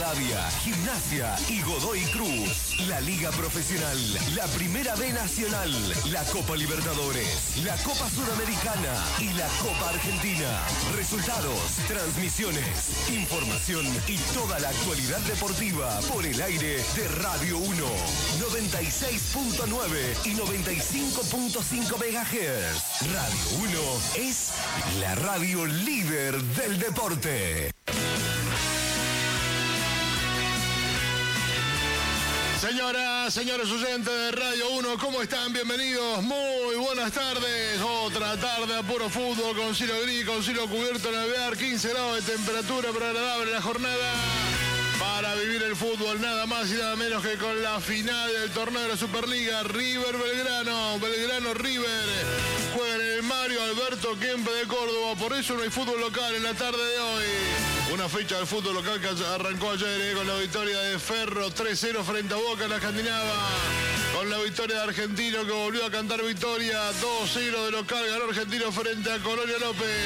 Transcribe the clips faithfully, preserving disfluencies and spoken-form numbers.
Rivadavia, Gimnasia y Godoy Cruz. La Liga Profesional, la Primera B Nacional, la Copa Libertadores, la Copa Sudamericana y la Copa Argentina. Resultados, transmisiones, información y toda la actualidad deportiva por el aire de Radio uno. noventa y seis punto nueve y noventa y cinco punto cinco megahertz. Radio uno es la radio líder del deporte. Señoras, señores oyentes de Radio uno, ¿cómo están? Bienvenidos, muy buenas tardes. Otra tarde a puro fútbol con cielo gris, con cielo cubierto en alvear, quince grados de temperatura, pero agradable la jornada para vivir el fútbol, nada más y nada menos que con la final del torneo de la Superliga. River Belgrano, Belgrano River, juega en el Mario Alberto Kempe de Córdoba, por eso no hay fútbol local en la tarde de hoy. Una fecha del fútbol local que arrancó ayer eh, con la victoria de Ferro tres cero frente a Boca en la Escandinava. Con la victoria de Argentino que volvió a cantar victoria. dos cero de local, ganó Argentino frente a Colonia López.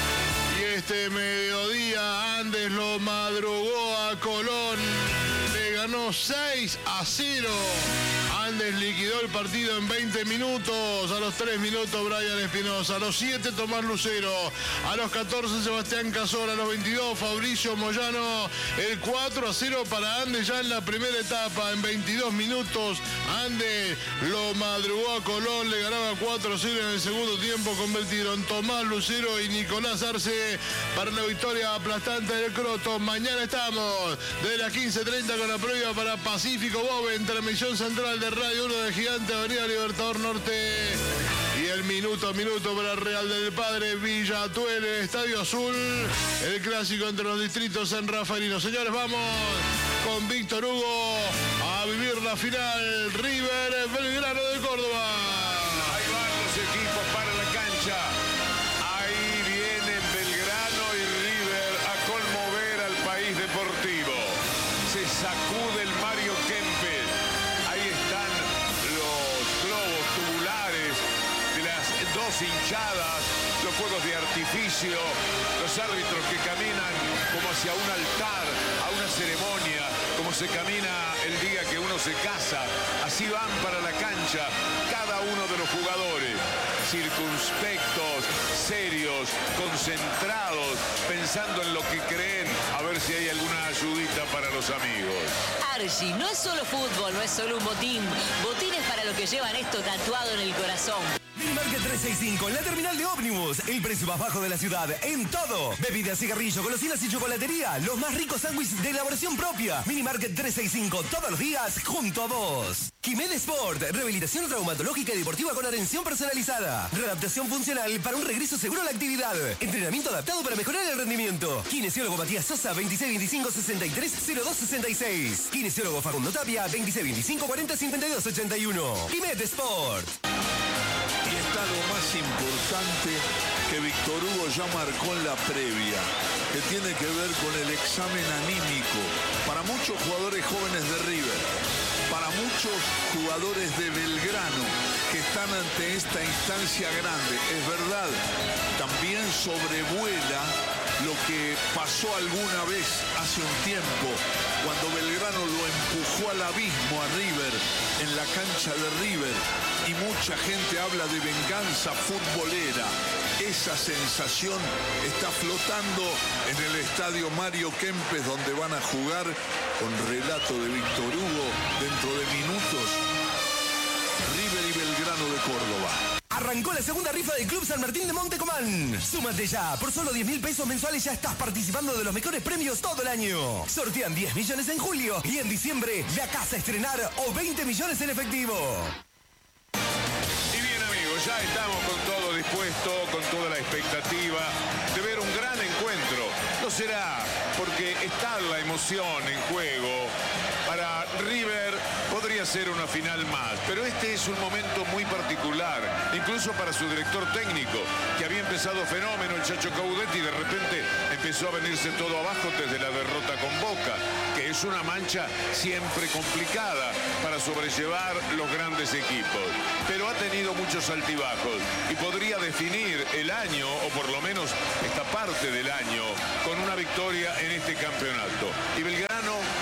Y este mediodía Andes lo madrugó a Colón. Le ganó seis a cero. Andes liquidó el partido en veinte minutos. A los tres minutos Brian Espinosa. A los siete Tomás Lucero. A los catorce Sebastián Cazorla. A los veintidós Fabricio Moyano. El cuatro a cero para Andes ya en la primera etapa. En veintidós minutos Andes lo madrugó a Colón. Le ganaba cuatro a cero en el segundo tiempo. Convirtieron Tomás Lucero y Nicolás Arce para la victoria aplastante del Croto. Mañana estamos de las quince treinta con la previa para Pacífico Bobe en transmisión central de Radio uno de Gigante, Avenida Libertador Norte. Y el minuto a minuto para Real del Padre, Villa Atuel, Estadio Azul. El clásico entre los distritos San Rafaelino. Señores, vamos con Víctor Hugo a vivir la final. River Belgrano de Córdoba. Ahí van los equipos para la cancha. Ahí vienen Belgrano y River a conmover al país deportivo. Se sacude el Mario Kempes. Ahí están los globos tubulares de las dos hinchadas, los fuegos de artificio, los árbitros que caminan como hacia un altar, a una ceremonia, como se camina el día que uno se casa. Así van para la cancha cada uno de los jugadores, circunspectos, serios, concentrados, pensando en lo que creen, a ver si hay alguna ayudita para los amigos. Archie, no es solo fútbol, no es solo un botín. Botines para los que llevan esto tatuado en el corazón. Minimarket trescientos sesenta y cinco en la terminal de ómnibus. El precio más bajo de la ciudad en todo. Bebidas, cigarrillos, golosinas y chocolatería. Los más ricos sándwiches de elaboración propia. Minimarket trescientos sesenta y cinco todos los días junto a vos. Quimed Sport, rehabilitación traumatológica y deportiva con atención personalizada. Readaptación funcional para un regreso seguro a la actividad. Entrenamiento adaptado para mejorar el rendimiento. Kinesiólogo Matías Sosa, veintiséis veinticinco sesenta y tres cero dos sesenta y seis. Kinesiólogo Facundo Tapia, veintiséis veinticinco cuarenta cincuenta y dos ochenta y uno. Quimed Sport. Y está lo más importante que Víctor Hugo ya marcó en la previa, que tiene que ver con el examen anímico para muchos jugadores jóvenes de River, para muchos jugadores de Belgrano que están ante esta instancia grande. Es verdad, también sobrevuela lo que pasó alguna vez hace un tiempo, cuando Belgrano lo empujó al abismo a River, en la cancha de River, y mucha gente habla de venganza futbolera. Esa sensación está flotando en el estadio Mario Kempes, donde van a jugar, con relato de Víctor Hugo, dentro de minutos, River y Belgrano de Córdoba. Arrancó la segunda rifa del Club San Martín de Montecomán. Súmate ya. Por solo diez mil pesos mensuales ya estás participando de los mejores premios todo el año. Sortean diez millones en julio y en diciembre la casa a estrenar o veinte millones en efectivo. Y bien, amigos, ya estamos con todo dispuesto, con toda la expectativa de ver un gran encuentro. No será porque está la emoción en juego. Para River podría ser una final más, pero este es un momento muy particular, incluso para su director técnico, que había empezado fenómeno, el Chacho Caudetti, y de repente empezó a venirse todo abajo desde la derrota con Boca, que es una mancha siempre complicada para sobrellevar los grandes equipos, pero ha tenido muchos altibajos y podría definir el año, o por lo menos esta parte del año, con una victoria en este campeonato. Y Belgrano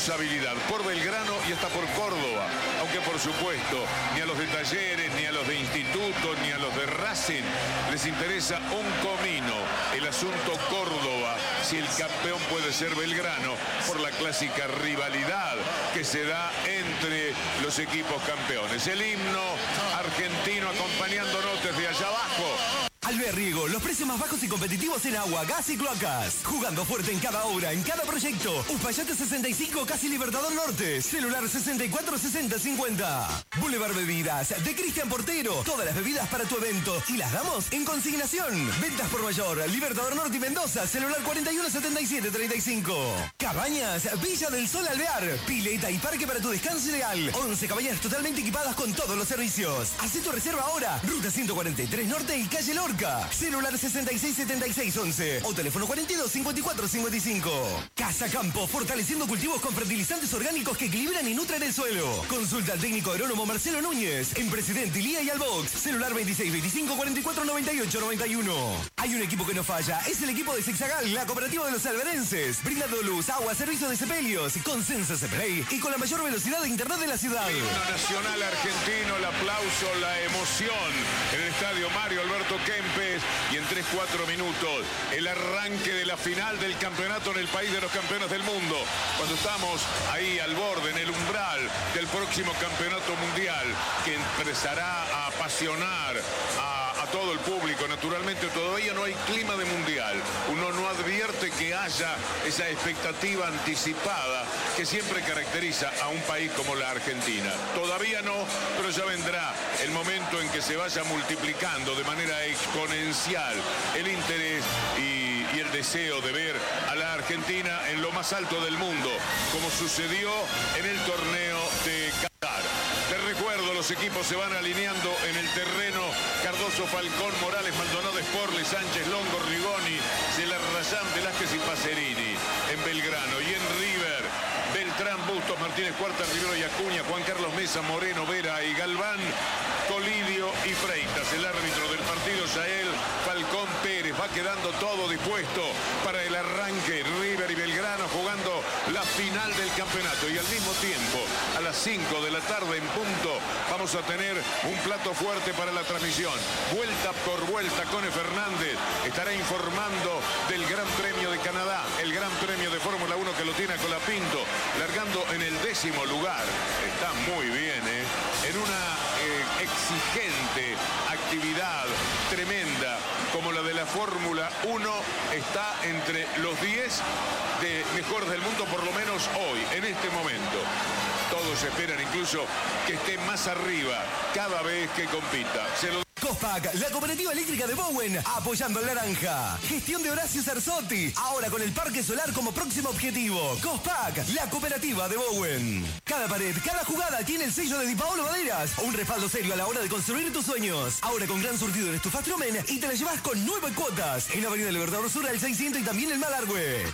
responsabilidad por Belgrano y hasta por Córdoba. Aunque por supuesto, ni a los de Talleres, ni a los de Instituto, ni a los de Racing les interesa un comino el asunto Córdoba, si el campeón puede ser Belgrano, por la clásica rivalidad que se da entre los equipos campeones. El himno argentino acompañándonos desde allá abajo. Alvear Riego, los precios más bajos y competitivos en agua, gas y cloacas. Jugando fuerte en cada obra, en cada proyecto. Uspallate sesenta y cinco, casi Libertador Norte. Celular sesenta y cuatro sesenta cincuenta. Boulevard Bebidas, de Cristian Portero. Todas las bebidas para tu evento y las damos en consignación. Ventas por mayor, Libertador Norte y Mendoza. Celular cuarenta y uno setenta y siete treinta y cinco. Cabañas, Villa del Sol Alvear. Pileta y parque para tu descanso ideal. once cabañas totalmente equipadas con todos los servicios. Hacé tu reserva ahora. Ruta ciento cuarenta y tres Norte y calle Lorca. Celular sesenta y seis setenta y seis once o teléfono cuarenta y dos cincuenta y cuatro cincuenta y cinco. Casa Campo, fortaleciendo cultivos con fertilizantes orgánicos que equilibran y nutren el suelo. Consulta al técnico agrónomo Marcelo Núñez en Presidente Ilía y Albox. Celular veintiséis veinticinco cuarenta y cuatro noventa y ocho noventa y uno. Hay un equipo que no falla, es el equipo de Zigzagal, la cooperativa de los alberenses, brindando luz, agua, servicio de sepelios, con Census Play y con la mayor velocidad de internet de la ciudad. El himno nacional argentino, el aplauso, la emoción en el estadio Mario Alberto Kempes, y en tres cuatro minutos el arranque de la final del campeonato en el país de los campeones del mundo, cuando estamos ahí al borde, en el umbral del próximo campeonato mundial que empezará a apasionar a, a todo el público. Naturalmente todavía no hay clima de mundial, uno no advierte que haya esa expectativa anticipada que siempre caracteriza a un país como la Argentina. Todavía no, pero ya vendrá el momento en que se vaya multiplicando de manera exponencial el interés y, y el deseo de ver a la Argentina en lo más alto del mundo, como sucedió en el torneo de Qatar. Te recuerdo, los equipos se van alineando en el terreno: Cardoso, Falcón, Morales, Maldonado, Sporle, Sánchez, Longo, Rigoni, Celarrayán, Velázquez y Pacerini en Belgrano. Y en River, Beltrán, Bustos, Martínez, Cuarta, Rivero y Acuña, Juan Carlos Mesa, Moreno, Vera y Galván, Colidio y Freitas. El árbitro del partido, Yael Falcón Pérez. Va quedando todo dispuesto para el arranque. River y Belgrano jugando la final del campeonato. Y al mismo tiempo, a las cinco de la tarde en punto, vamos a tener un plato fuerte para la transmisión. Vuelta por vuelta, Cone Fernández estará informando del Gran Premio de Canadá, el Gran Premio de Fórmula uno que lo tiene a Colapinto, largando en el décimo lugar. Está muy bien, ¿eh? En una eh, exigente actividad tremenda como la de la Fórmula uno, está entre los diez de mejores del mundo, por lo menos hoy, en este momento. Todos esperan incluso que esté más arriba cada vez que compita. Se lo... Cospac, la cooperativa eléctrica de Bowen, apoyando al naranja. Gestión de Horacio Cerzotti, ahora con el parque solar como próximo objetivo. Cospac, la cooperativa de Bowen. Cada pared, cada jugada tiene el sello de Di Paolo Maderas, un respaldo serio a la hora de construir tus sueños. Ahora con gran surtido en estufas Trumen y te la llevas con nueve cuotas en Avenida Libertador Sur al seiscientos y también en Malargüe.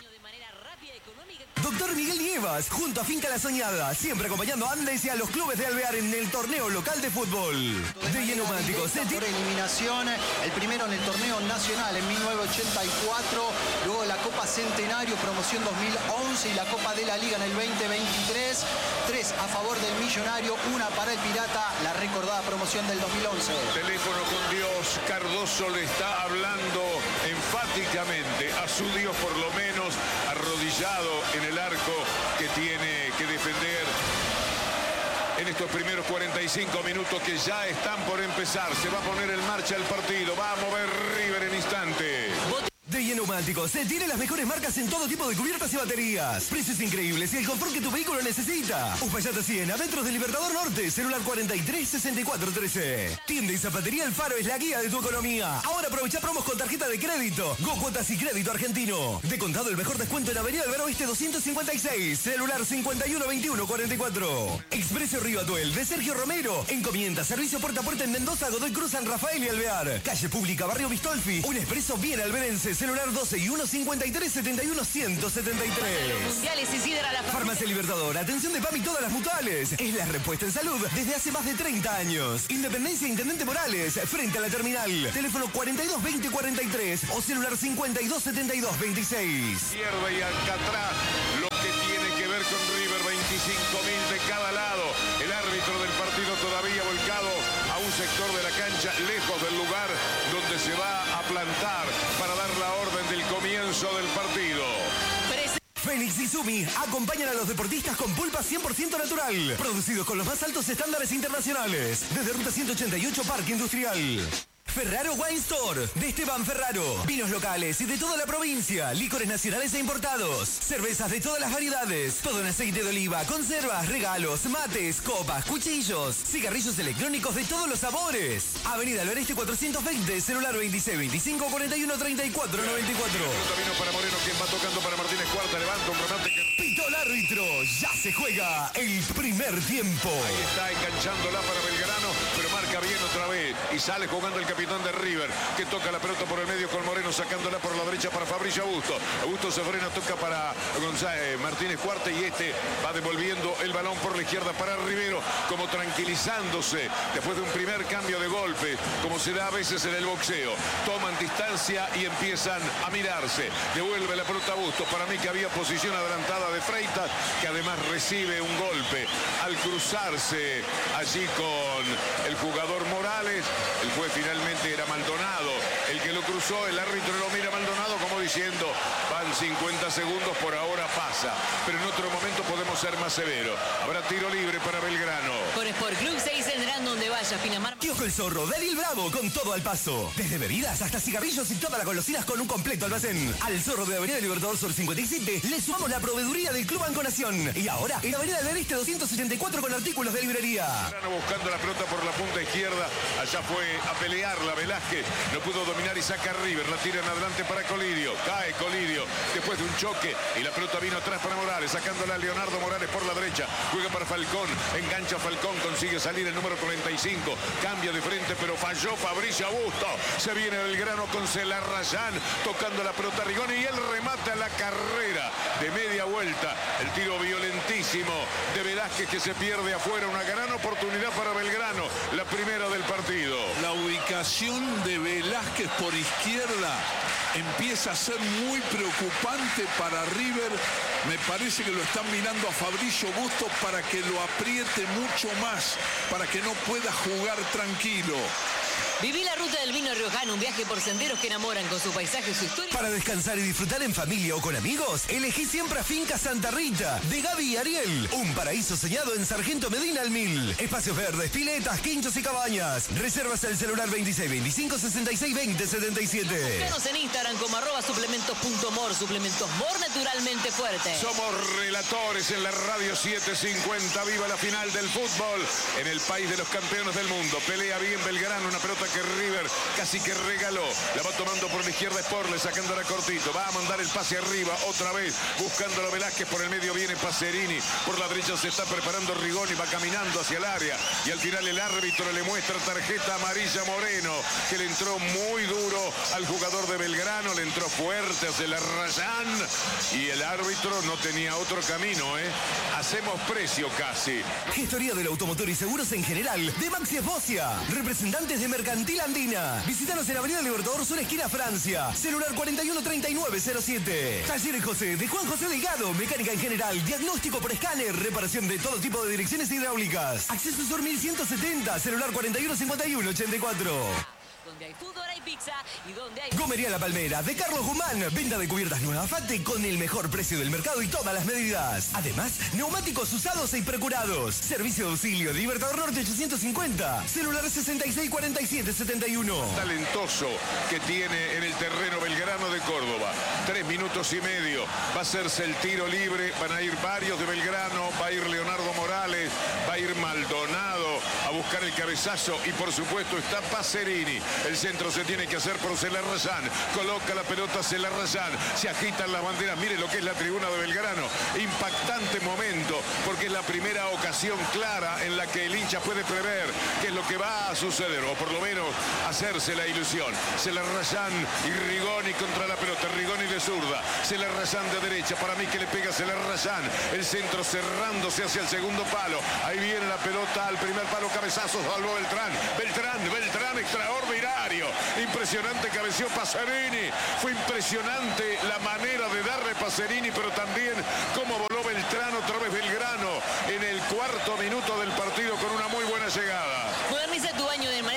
Doctor Miguel Nievas, junto a Finca La Soñada, siempre acompañando a Andes y a los clubes de Alvear en el torneo local de fútbol. De lleno romántico, por eliminación, el primero en el torneo nacional en mil novecientos ochenta y cuatro, luego la Copa Centenario, promoción dos mil once y la Copa de la Liga en el veinte veintitrés, tres a favor del Millonario, una para el Pirata, la recordada promoción del dos mil once. Teléfono con Dios, Cardoso le está hablando enfáticamente a su Dios, por lo menos arrodillado en el arco que tiene que defender en estos primeros cuarenta y cinco minutos que ya están por empezar. Se va a poner en marcha el partido, va a mover River en instante. De lleno romántico, se tiene las mejores marcas en todo tipo de cubiertas y baterías. Precios increíbles y el confort que tu vehículo necesita. Uspallata cien, a metros del Libertador Norte, celular cuarenta y tres sesenta y cuatro trece. Tienda y zapatería El Faro es la guía de tu economía. Ahora aprovecha promos con tarjeta de crédito. Go Cuotas y Crédito Argentino. De contado el mejor descuento en Avenida Alvar Oeste doscientos cincuenta y seis, celular cincuenta y uno veintiuno cuarenta y cuatro. Expreso Río Atuel, de Sergio Romero. Encomienda, servicio puerta a puerta en Mendoza, Godoy Cruz, San Rafael y Alvear. Calle Pública, Barrio Bistolfi. Un expreso bien alverense, celular doce y uno cincuenta y tres setenta y uno ciento setenta y tres. Mundiales y sidra la Farmacia Libertador, atención de P A M y todas las mutuales. Es la respuesta en salud desde hace más de treinta años. Independencia Intendente Morales, frente a la terminal. Teléfono cuarenta y dos veinte cuarenta y tres o celular cincuenta y dos setenta y dos veintiséis. Izquierda y Alcatraz, lo que tiene que ver con River sector de la cancha, lejos del lugar donde se va a plantar para dar la orden del comienzo del partido. Fénix y Sumi acompañan a los deportistas con pulpa cien por ciento natural, producidos con los más altos estándares internacionales, desde Ruta ciento ochenta y ocho Parque Industrial. Ferraro Wine Store, de Esteban Ferraro. Vinos locales y de toda la provincia, licores nacionales e importados, cervezas de todas las variedades, todo en aceite de oliva, conservas, regalos, mates, copas, cuchillos, cigarrillos electrónicos de todos los sabores. Avenida del Oeste cuatrocientos veinte, celular veintiséis veinticinco cuarenta y uno treinta y cuatro noventa y cuatro. Vino para Moreno, quien va tocando para Martínez Cuarta, levanta un remate que... Pito el árbitro, ya se juega el primer tiempo. Ahí está enganchándola para Belgrano, pero marca bien otra vez y sale jugando el capitán de River, que toca la pelota por el medio con Moreno, sacándola por la derecha para Fabricio Augusto. Augusto se frena, toca para González Martínez Cuarta y este va devolviendo el balón por la izquierda para Rivero, como tranquilizándose después de un primer cambio de golpe, como se da a veces en el boxeo. Toman distancia y empiezan a mirarse. Devuelve la pelota Augusto. Para mí que había posición adelantada de Freitas, que además recibe un golpe al cruzarse allí con el jugador Morales. El juez finalmente era Maldonado el que lo cruzó, el árbitro lo mira Maldonado como diciendo, van cincuenta segundos, por ahora pasa, pero en otro momento podemos ser más severos. Habrá tiro libre para Belgrano. Con Sport Club se tendrán donde vaya, Pinamar. Kiosco El Zorro, Daniel Bravo, con todo al paso. Desde bebidas hasta cigarrillos y todas las golosinas con un completo almacén. Al Zorro de Avenida Libertador Sur cincuenta y siete le sumamos la proveeduría del Club Banco Nación. Y ahora en Avenida del Este doscientos ochenta y cuatro con artículos de librería. Belgrano buscando la pelota por la punta izquierda. Allá fue a pelearla Velázquez. No pudo dominar y saca River. La tiran adelante para Colidio. Cae Colidio después de un choque. Y la pelota vino atrás para Morales. Sacándola a Leonardo Morales por la derecha. Juega para Falcón. Engancha Falcón. Consigue salir el número cuarenta y cinco. Cambia de frente pero falló Fabricio Augusto. Se viene Belgrano con Celarrayán. Tocando la pelota a Rigoni. Y él remata la carrera de media vuelta. El tiro violentísimo de Velázquez que se pierde afuera. Una gran oportunidad para Belgrano. La primera del partido. La ubicación de Velázquez por izquierda empieza a ser muy preocupante para River. Me parece que lo están mirando a Fabricio Augusto para que lo apriete mucho más, para que no pueda jugar tranquilo. Viví la ruta del vino riojano, un viaje por senderos que enamoran con su paisaje y su historia. Para descansar y disfrutar en familia o con amigos, elegí siempre a Finca Santa Rita, de Gaby y Ariel. Un paraíso soñado en Sargento Medina al Mil. Espacios verdes, piletas, quinchos y cabañas. Reservas al celular veintiséis veinticinco sesenta y seis veinte setenta y siete. Búscanos en Instagram como arroba suplementos.mor. Suplementos Mor, naturalmente fuerte. Somos relatores en la radio setecientos cincuenta. Viva la final del fútbol en el país de los campeones del mundo. Pelea bien Belgrano, una pelota que River casi que regaló. La va tomando por la izquierda Sporle, sacándola cortito. Va a mandar el pase arriba otra vez, buscándolo Velázquez. Por el medio viene Pacerini. Por la derecha se está preparando Rigoni, va caminando hacia el área. Y al final el árbitro le muestra tarjeta amarilla a Moreno, que le entró muy duro al jugador de Belgrano. Le entró fuerte hacia la Rayán. Y el árbitro no tenía otro camino, ¿eh? Hacemos precio casi. Gestoría del automotor y seguros en general de Maxi Esbocia. Representantes de Mercantil Andina. Visítanos en Avenida Libertador Sur, esquina Francia. Celular cuarenta y uno treinta y nueve cero siete. Taller José de Juan José Delgado. Mecánica en general. Diagnóstico por escáner. Reparación de todo tipo de direcciones hidráulicas. Acceso Sur mil ciento setenta. Celular cuarenta y uno cincuenta y uno ochenta y cuatro. Donde hay fútbol hay pizza y donde hay... Gomería La Palmera de Carlos Guzmán. Venta de cubiertas nuevas Fate con el mejor precio del mercado y todas las medidas. Además, neumáticos usados e precurados. Servicio de auxilio de Libertador Norte ochocientos cincuenta. Celular sesenta y seis cuarenta y siete setenta y uno. Talentoso que tiene en el terreno Belgrano de Córdoba. Tres minutos y medio. Va a hacerse el tiro libre. Van a ir varios de Belgrano. Va a ir Leonardo Morales. Va a ir Maldonado a buscar el cabezazo. Y por supuesto está Pacerini. El centro se tiene que hacer por Celarrayán. Coloca la pelota Celarrayán. Se agitan las banderas. Mire lo que es la tribuna de Belgrano. Impactante momento, porque es la primera ocasión clara en la que el hincha puede prever qué es lo que va a suceder, o por lo menos hacerse la ilusión. Celarrayán y Rigoni contra la pelota. Rigoni de zurda. Celarrayán de derecha. Para mí que le pega Celarrayán. El centro cerrándose hacia el segundo palo. Ahí viene la pelota al primer palo. Cabezazo. Salvó Beltrán. Beltrán, Beltrán extraordinario. Impresionante cabeció Pacerini. Fue impresionante la manera de darle Pacerini, pero también cómo voló Beltrán, otra vez Belgrano en el cuarto minuto del partido con una muy buena llegada. Moderniza tu baño de manera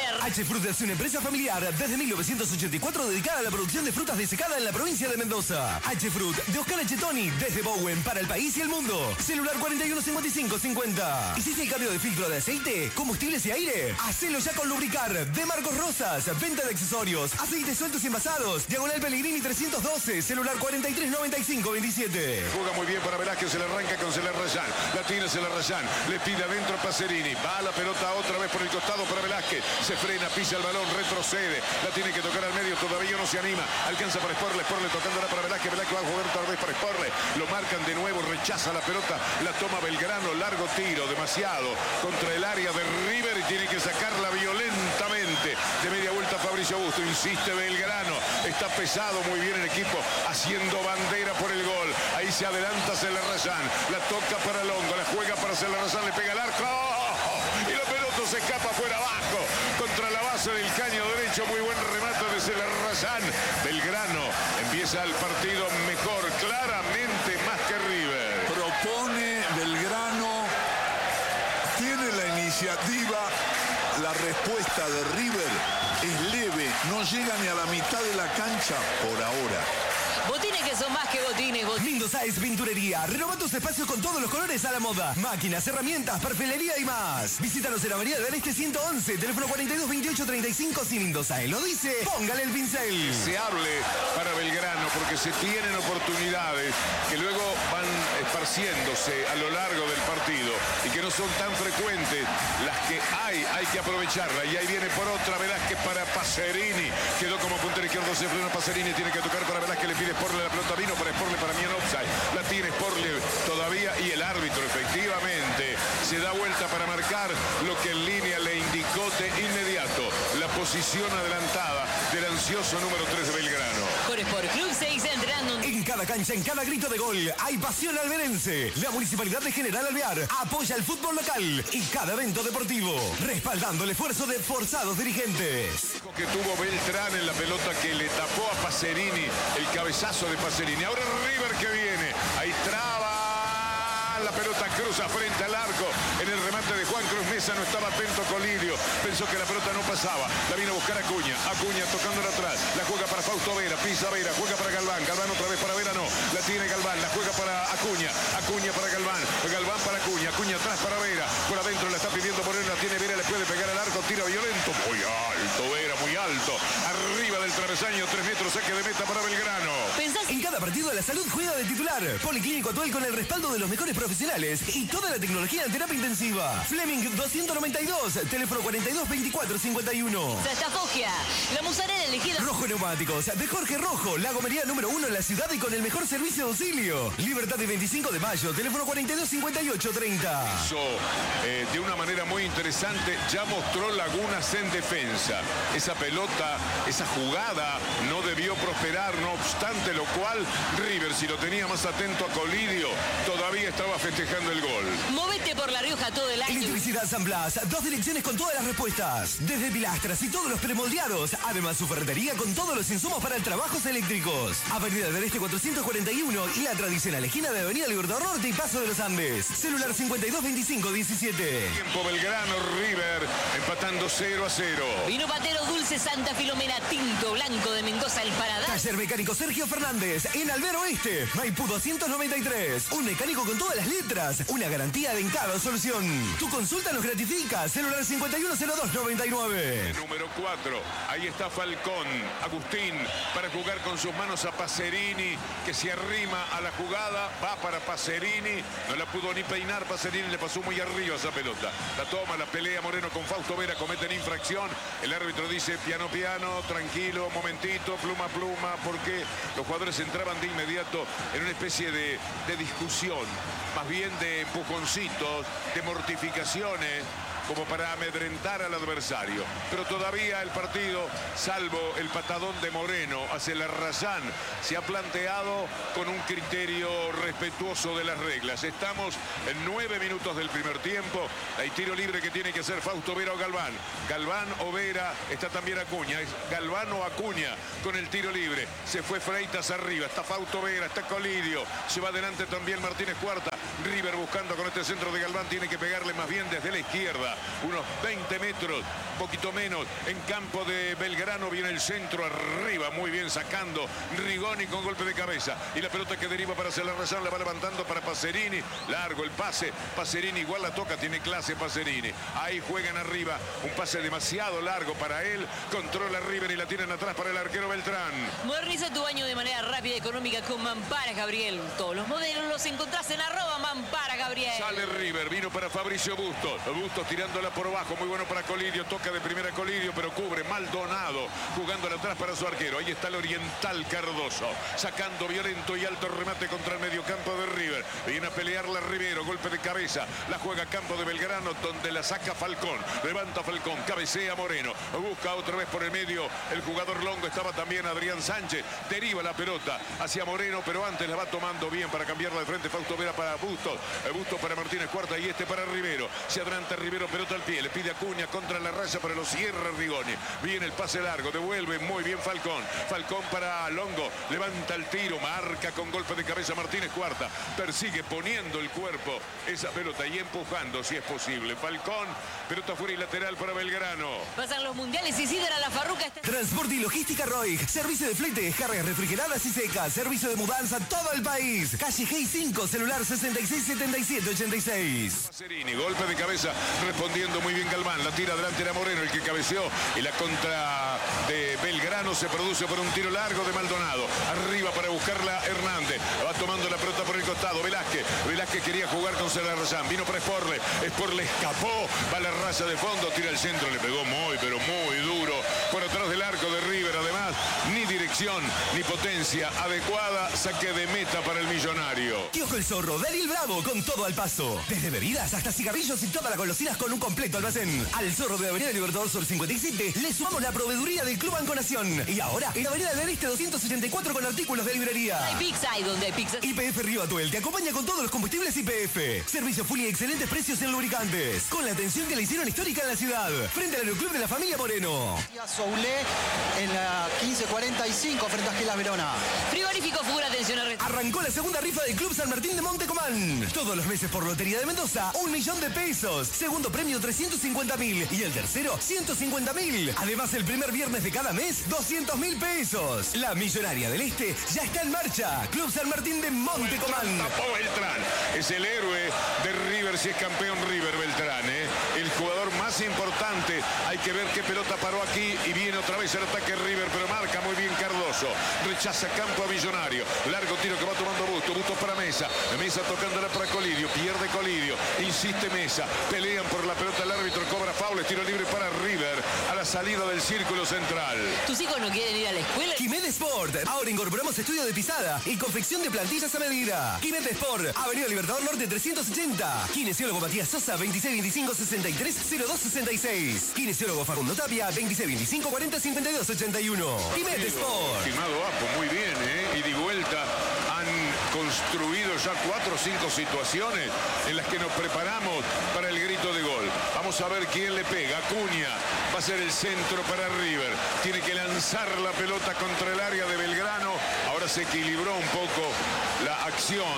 H-Fruit es una empresa familiar desde mil novecientos ochenta y cuatro dedicada a la producción de frutas de secada en la provincia de Mendoza. H-Fruit de Oscar Achetoni desde Bowen para el país y el mundo. Celular cuarenta y uno cincuenta y cinco cincuenta. ¿Hiciste el cambio de filtro de aceite, combustibles y aire? Hacelo ya con Lubricar de Marcos Rosas. Venta de accesorios, aceites sueltos y envasados. Diagonal Pellegrini trescientos doce. Celular cuarenta y tres noventa y cinco veintisiete. Juega muy bien para Velázquez, se le arranca con Celarrayán. La tiene Celarrayán, le pide adentro a Pacerini. Va la pelota otra vez por el costado para Velázquez. Se frena, pisa el balón, retrocede. La tiene que tocar al medio, todavía no se anima. Alcanza para Sporle, Sporle tocándola para Velázquez. Velázquez va a jugar otra vez para Sporle. Lo marcan de nuevo, rechaza la pelota. La toma Belgrano, largo tiro, demasiado. Contra el área de River y tiene que sacarla violentamente. De media vuelta Fabricio Busto, insiste Belgrano. Está pesado muy bien el equipo, haciendo bandera por el gol. Ahí se adelanta Celarrayán. La toca para Longo, la juega para Celarrayán, le pega el arco. Y la pelota se escapa fuera abajo. Contra la base del caño derecho, muy buen remate de Celarrayán. Belgrano empieza el partido mejor, claramente más que River. Propone Belgrano, tiene la iniciativa, la respuesta de River es leve, no llega ni a la mitad de la cancha por ahora. Botines que son más que botines. bot- Mendoza es Pinturería. Renova tus espacios con todos los colores a la moda. Máquinas, herramientas, perfilería y más. Visítanos en la Avenida del Este ciento once, teléfono cuarenta y dos veintiocho treinta y cinco. Si Mendoza él lo dice, póngale el pincel. Se hable para Belgrano porque se tienen oportunidades que luego van esparciéndose a lo largo del partido y que no son tan frecuentes. Las que hay, hay que aprovecharla. Y ahí viene por otra Velázquez para Pacerini. Quedó como puntero izquierdo, se frena Pacerini, tiene que tocar para Velázquez, le pide Sporle la pelota, vino para Sporle, para mí en offside. La tiene Sporle todavía y el árbitro efectivamente se da vuelta para marcar lo que en línea le indicó de inmediato. La posición adelantada del ansioso número tres de Belgrano. Por Sport Club seguís entrenando. En cada cancha, en cada grito de gol, hay pasión alberense. La Municipalidad de General Alvear apoya el fútbol local y cada evento deportivo, respaldando el esfuerzo de forzados dirigentes. Que tuvo Beltrán en la pelota que le tapó a Pacerini, el cabezazo de Pacerini. Ahora River que viene, ahí traba. La pelota cruza frente al arco. En el remate de Juan Cruz Mesa no estaba atento Colidio. Pensó que la pelota no pasaba. La vino a buscar Acuña. Acuña tocándola atrás. La juega para Fausto Vera. Pisa Vera. Juega para Galván. Galván otra vez para Vera. No. La tiene Galván. La juega para Acuña. Acuña para Galván. Galván para Acuña. Acuña atrás para Vera. Por adentro la está pidiendo Moreno. La tiene Vera. Le puede pegar al arco. Tiro violento. Muy alto Vera. Muy alto. Arriba del travesaño. Tres metros. Saque de meta para Belgrano. ¿Pensás? En cada partido la salud juega de titular. Policlínico Atuel con el respaldo de los mejores profesionales y toda la tecnología en terapia intensiva. Fleming doscientos noventa y dos, teléfono cuarenta y dos veinticuatro cincuenta y uno. Zastafogia, la musarela elegida. Rojo Neumáticos, de Jorge Rojo, la gomería número uno en la ciudad y con el mejor servicio de auxilio. Libertad de veinticinco de mayo, teléfono cuarenta y dos cincuenta y ocho treinta. Hizo, eh, de una manera muy interesante, ya mostró lagunas en defensa. Esa pelota, esa jugada no debió prosperar, no obstante lo cual River, si lo tenía más atento a Colidio, todavía estaba festejando el gol. Movete por La Rioja todo el año. Electricidad San Blas, dos direcciones con todas las respuestas. Desde pilastras y todos los premoldeados. Además, su ferretería con todos los insumos para el trabajos eléctricos. Avenida del Este cuatrocientos cuarenta y uno y la tradicional esquina de Avenida Libertador Norte y Paso de los Andes. Celular cincuenta y dos veinticinco diecisiete. Tiempo Belgrano, River, empatando cero a cero. Vino Patero Dulce Santa Filomena, tinto blanco de Mendoza, el Paradar. Taller Mecánico Sergio Fernández, en Albero Oeste, Maipú doscientos noventa y tres. Un mecánico con todas las letras, una garantía de en cada solución. Tu consulta nos gratifica. Celular cincuenta y uno cero dos noventa y nueve. Número cuatro, ahí está Falcón, Agustín, para jugar con sus manos a Pacerini, que se arrima a la jugada, va para Pacerini, no la pudo ni peinar Pacerini, le pasó muy arriba esa pelota. La toma, la pelea Moreno con Fausto Vera, cometen infracción. El árbitro dice piano piano, tranquilo, momentito, pluma pluma, porque los jugadores entraban de inmediato en una especie de, de discusión, más bien de empujoncitos, de mortificaciones, como para amedrentar al adversario. Pero todavía el partido, salvo el patadón de Moreno hacia la Rayán, se ha planteado con un criterio respetuoso de las reglas. Estamos en nueve minutos del primer tiempo. Hay tiro libre que tiene que hacer Fausto Vera o Galván. Galván o Vera, está también Acuña. Es Galván o Acuña con el tiro libre. Se fue Freitas arriba, está Fausto Vera, está Colidio. Se va adelante también Martínez Cuarta. River buscando con este centro de Galván, tiene que pegarle más bien desde la izquierda, unos veinte metros, un poquito menos, en campo de Belgrano. Viene el centro arriba, muy bien sacando Rigoni con golpe de cabeza, y la pelota que deriva para Celarrazán, la va levantando para Pacerini, largo el pase, Pacerini igual la toca, tiene clase Pacerini, ahí juegan arriba, un pase demasiado largo para él, controla River y la tiran atrás para el arquero Beltrán. Moderniza tu baño de manera rápida y económica con Mampara Gabriel. Todos los modelos los encontrás en arroba Mampara Gabriel. Sale River, vino para Fabricio Bustos, Bustos tirándola por abajo, muy bueno para Colidio, toca de primera Colidio, pero cubre Maldonado, jugándola atrás para su arquero. Ahí está el Oriental Cardoso, sacando violento y alto remate contra el mediocampo de River. Viene a pelearla Rivero, golpe de cabeza, la juega campo de Belgrano, donde la saca Falcón, levanta Falcón, cabecea Moreno, busca otra vez por el medio el jugador Longo, estaba también Adrián Sánchez, deriva la pelota hacia Moreno, pero antes la va tomando bien para cambiarla de frente Fausto Vera para Bustos, Bustos para Martínez Cuarta y este para Rivero, se adelanta Rivero, pelota al pie, le pide Acuña contra la raya, pero lo cierra Rigoni, viene el pase largo, devuelve muy bien Falcón, Falcón para Longo, levanta el tiro, marca con golpe de cabeza Martínez Cuarta, persigue poniendo el cuerpo esa pelota y empujando si es posible, Falcón, pelota fuera y lateral para Belgrano. Pasan los mundiales y Sidra La Farruca está... Transporte y logística Roig, servicio de flete, cargas refrigeradas y secas, servicio de mudanza a todo el país. Calle G cinco, celular sesenta y seis setenta y siete ochenta y seis. Pacerini, golpe de cabeza, respondiendo muy bien Galván, la tira adelante era Moreno el que cabeceó y la contra de Belgrano se produce por un tiro largo de Maldonado. Arriba para buscarla Hernández, va tomando la pelota por el costado, Velázquez, Velázquez quería jugar con Celarrazán, vino para Sporle, Sporle escapó, va a la raya de fondo, tira el centro, le pegó muy pero muy duro por atrás del arco de River, además ni dirección ni potencia adecuada, saque de meta para el millonario. Kiosco El Zorro, Daniel Bravo, con todo al paso. Desde bebidas hasta cigarrillos y todas las golosinas con un completo almacén. Al Zorro de Avenida Libertador Sur cincuenta y siete le sumamos la proveeduría del Club Banco Nación. Y ahora en Avenida del Este doscientos ochenta y cuatro con artículos de librería. Hay pizza y donde hay pizza. Y P F Río Atuel te acompaña con todos los combustibles Y P F. Servicio full y excelentes precios en lubricantes. Con la atención que le hicieron histórica en la ciudad. Frente al Aeroclub de la familia Moreno. Soulé en la quince cuarenta y cinco frente a Gela Verona. Frigorífico Fura, atención a... Arrancó la segunda rifa del Club San Martín de Montecomán. Todos los meses por Lotería de Mendoza, un millón de pesos. Segundo premio, trescientos cincuenta mil. Y el tercero, ciento cincuenta mil. Además, el primer viernes de cada mes, doscientos mil pesos. La Millonaria del Este ya está en marcha. Club San Martín de Montecomán. Tapó Beltrán. Es el héroe de River, si es campeón River Beltrán. ¿eh? El jugador más importante. Hay que ver qué pelota paró aquí y viene otra vez el ataque River, pero marca muy bien Cardoso. Rechaza campo a Millonario. Largo tiro que va tomando Busto. Busto para Mesa. Mesa tocándola para Colidio. Pierde Colidio. Insiste Mesa. Pelean por la pelota. El árbitro cobra foul. Tiro libre para River a la salida del círculo central. ¿Tus hijos no quieren ir a la escuela? Quimet Sport. Ahora incorporamos estudio de pisada y confección de plantillas a medida. Quimet Sport. Avenida Libertador Norte trescientos ochenta. Kinesiólogo Matías Sosa veintiséis veinticinco sesenta y tres cero dos sesenta y seis. Kinesiólogo Facundo Tapia veintiséis veinticinco cuarenta cincuenta y dos ochenta y uno. Quimet Sport. Estimado Apo, muy bien, ¿eh? Y de vuelta han construido ya cuatro o cinco situaciones en las que nos preparamos para el grito de gol. Vamos a ver quién le pega. Acuña va a ser el centro para River. Tiene que lanzar la pelota contra el área de Belgrano. Ahora se equilibró un poco la acción,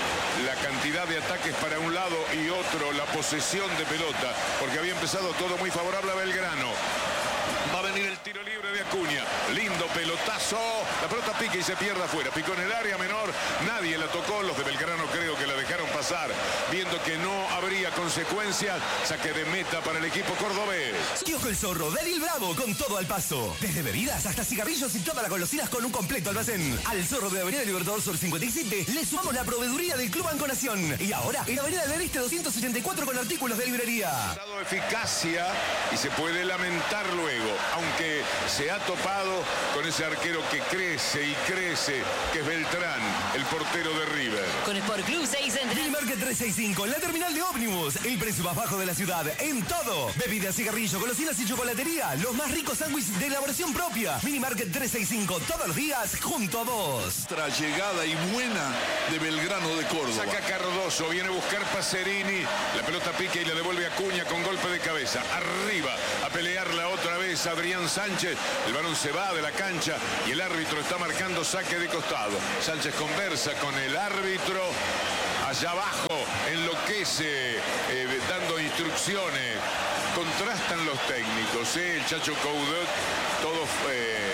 la cantidad de ataques para un lado y otro, la posesión de pelota, porque había empezado todo muy favorable a Belgrano. Va a venir el tiro libre de Acuña. Lindo pelotazo. La pelota pica y se pierde afuera. Picó en el área menor. Nadie la tocó. Los de Belgrano creo que la dejaron pasar. Viendo que no habría consecuencias. Saque de meta para el equipo cordobés. Kiosco El Zorro, Daniel Bravo, con todo al paso. Desde bebidas hasta cigarrillos y todas las golosinas con un completo almacén. Al Zorro de Avenida Libertador Sur cincuenta y siete le sumamos la proveeduría del Club Banco Nación. Y ahora en Avenida del Este doscientos ochenta y cuatro con artículos de librería. Dado eficacia y se puede lamentar luego, aunque se ha topado con ese arquero que crece y crece, que es Beltrán, el portero de River. Con Sport Club seis en Mini Market trescientos sesenta y cinco, en la terminal de ómnibus. El precio más bajo de la ciudad en todo. Bebidas, cigarrillos, golosinas y chocolatería. Los más ricos sándwiches de elaboración propia. Mini Market trescientos sesenta y cinco, todos los días junto a vos. Nuestra llegada y buena de Belgrano de Córdoba. Saca Cardoso, viene a buscar Pacerini. La pelota pica y la devuelve a Acuña con golpe de cabeza. Arriba, a pelearla otra vez Adrián Sánchez. El balón se va de la cancha y el árbitro está marcando saque de costado. Sánchez conversa con el árbitro. Allá abajo enloquece eh, dando instrucciones. Contrastan los técnicos, ¿eh? El Chacho Coudet, todo eh,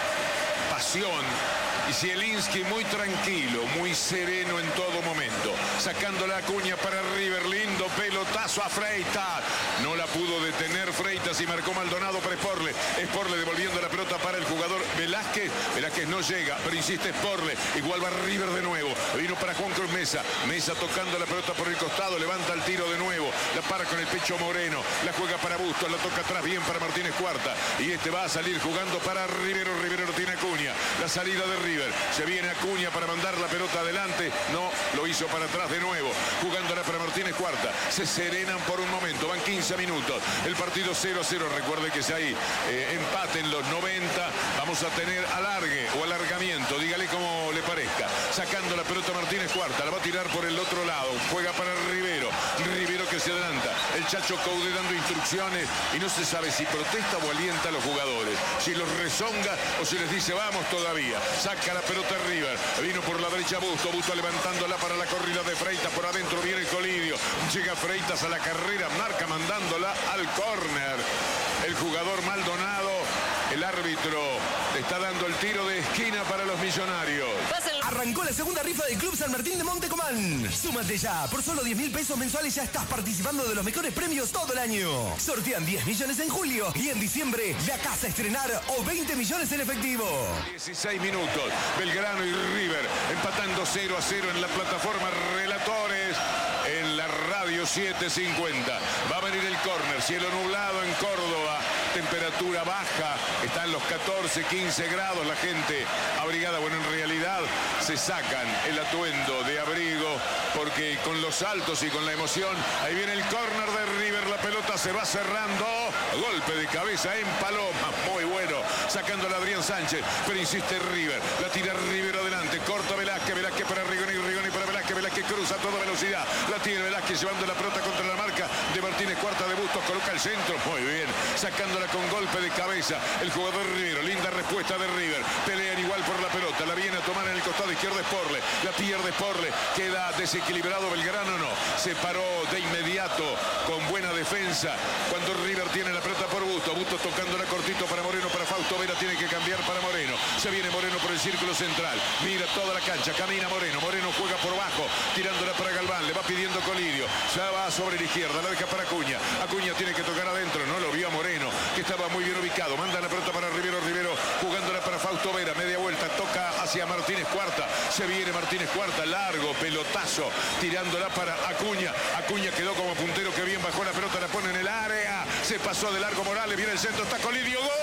pasión. Y Zielinski muy tranquilo, muy sereno en todo momento. Sacando la Acuña para River, lindo pelotazo a Freitas. No la pudo detener Freitas y marcó Maldonado para Sporle. Sporle devolviendo la pelota para el jugador Velázquez. Velázquez no llega, pero insiste Sporle. Igual va River de nuevo. Vino para Juan Cruz Mesa. Mesa tocando la pelota por el costado, levanta el tiro de nuevo. La para con el pecho Moreno. La juega para Bustos, la toca atrás bien para Martínez Cuarta. Y este va a salir jugando para Rivero. Rivero no tiene Acuña. La salida de River. Se viene Acuña para mandar la pelota adelante. No, lo hizo para atrás de nuevo. Jugándola para Martínez Cuarta. Se serenan por un momento. Van quince minutos. El partido cero a cero. Recuerde que si hay eh, empate en los noventa, vamos a tener alargue o alargamiento. Dígale como le parezca. Sacando la pelota Martínez Cuarta. La va a tirar por el otro lado. Juega para Rivero. Rivero que se adelanta. El Chacho Coudet dando instrucciones. Y no se sabe si protesta o alienta a los jugadores. Si los rezonga o si les dice vamos todavía. Saca la pelota River. Vino por la derecha Busto. Busto levantándola para la corrida de Freitas. Por adentro viene el Colidio. Llega Freitas a la carrera. Marca mandándola al córner. El jugador Maldonado. El árbitro le está dando el tiro de esquina para los Millonarios. Arrancó la segunda rifa del Club San Martín de Montecomán. Súmate ya. Por solo diez mil pesos mensuales ya estás participando de los mejores premios todo el año. Sortean diez millones en julio y en diciembre la casa a estrenar o veinte millones en efectivo. dieciséis minutos. Belgrano y River empatando cero a cero en la plataforma Relatores. En la radio setecientos cincuenta. Va a venir el córner. Cielo nublado en Córdoba. Temperatura baja. Está en los catorce, quince grados. La gente abrigada. Bueno, en realidad se sacan el atuendo de abrigo porque con los saltos y con la emoción. Ahí viene el córner de River. La pelota se va cerrando. Golpe de cabeza en Paloma. Muy bueno. Sacándola Adrián Sánchez. Pero insiste River. La tira River adelante. Corta Velázquez. Velázquez para Rigoni. Rigoni para Velázquez. Velázquez cruza a toda velocidad. La tiene Velázquez llevando la pelota contra la marca de Martínez Cuarta de Bustos. Coloca el centro. Muy bien. Sacándola con golpe de cabeza. El jugador Rivero. Linda respuesta de River. Pelean igual por la pelota. La viene a tomar en el costado izquierdo Sporle. La pierde Sporle. Queda desequilibrado Belgrano. No. Se paró de inmediato con buena defensa. Cuando River tiene la pelota por Bustos. Bustos tocándola cortito para Moreno. Para Fausto Vera. Tiene que cambiar para Moreno. Se viene Moreno por el círculo central. Mira toda la cancha. Camina Moreno. Moreno juega por bajo. Tirándola para Galván. Le va pidiendo Colidio. Ya va sobre la izquierda. La deja para Acuña. Acuña tiene que tocar adentro. No lo vio a Moreno, que estaba muy bien ubicado. Manda la pelota para Rivero. Rivero jugándola para Fausto Vera. Media vuelta. Toca hacia Martínez Cuarta. Se viene Martínez Cuarta. Largo pelotazo. Tirándola para Acuña. Acuña quedó como puntero que bien bajó la pelota. La pone en el área. Se pasó de largo Morales. Viene el centro. Está Colidio. ¡Gol!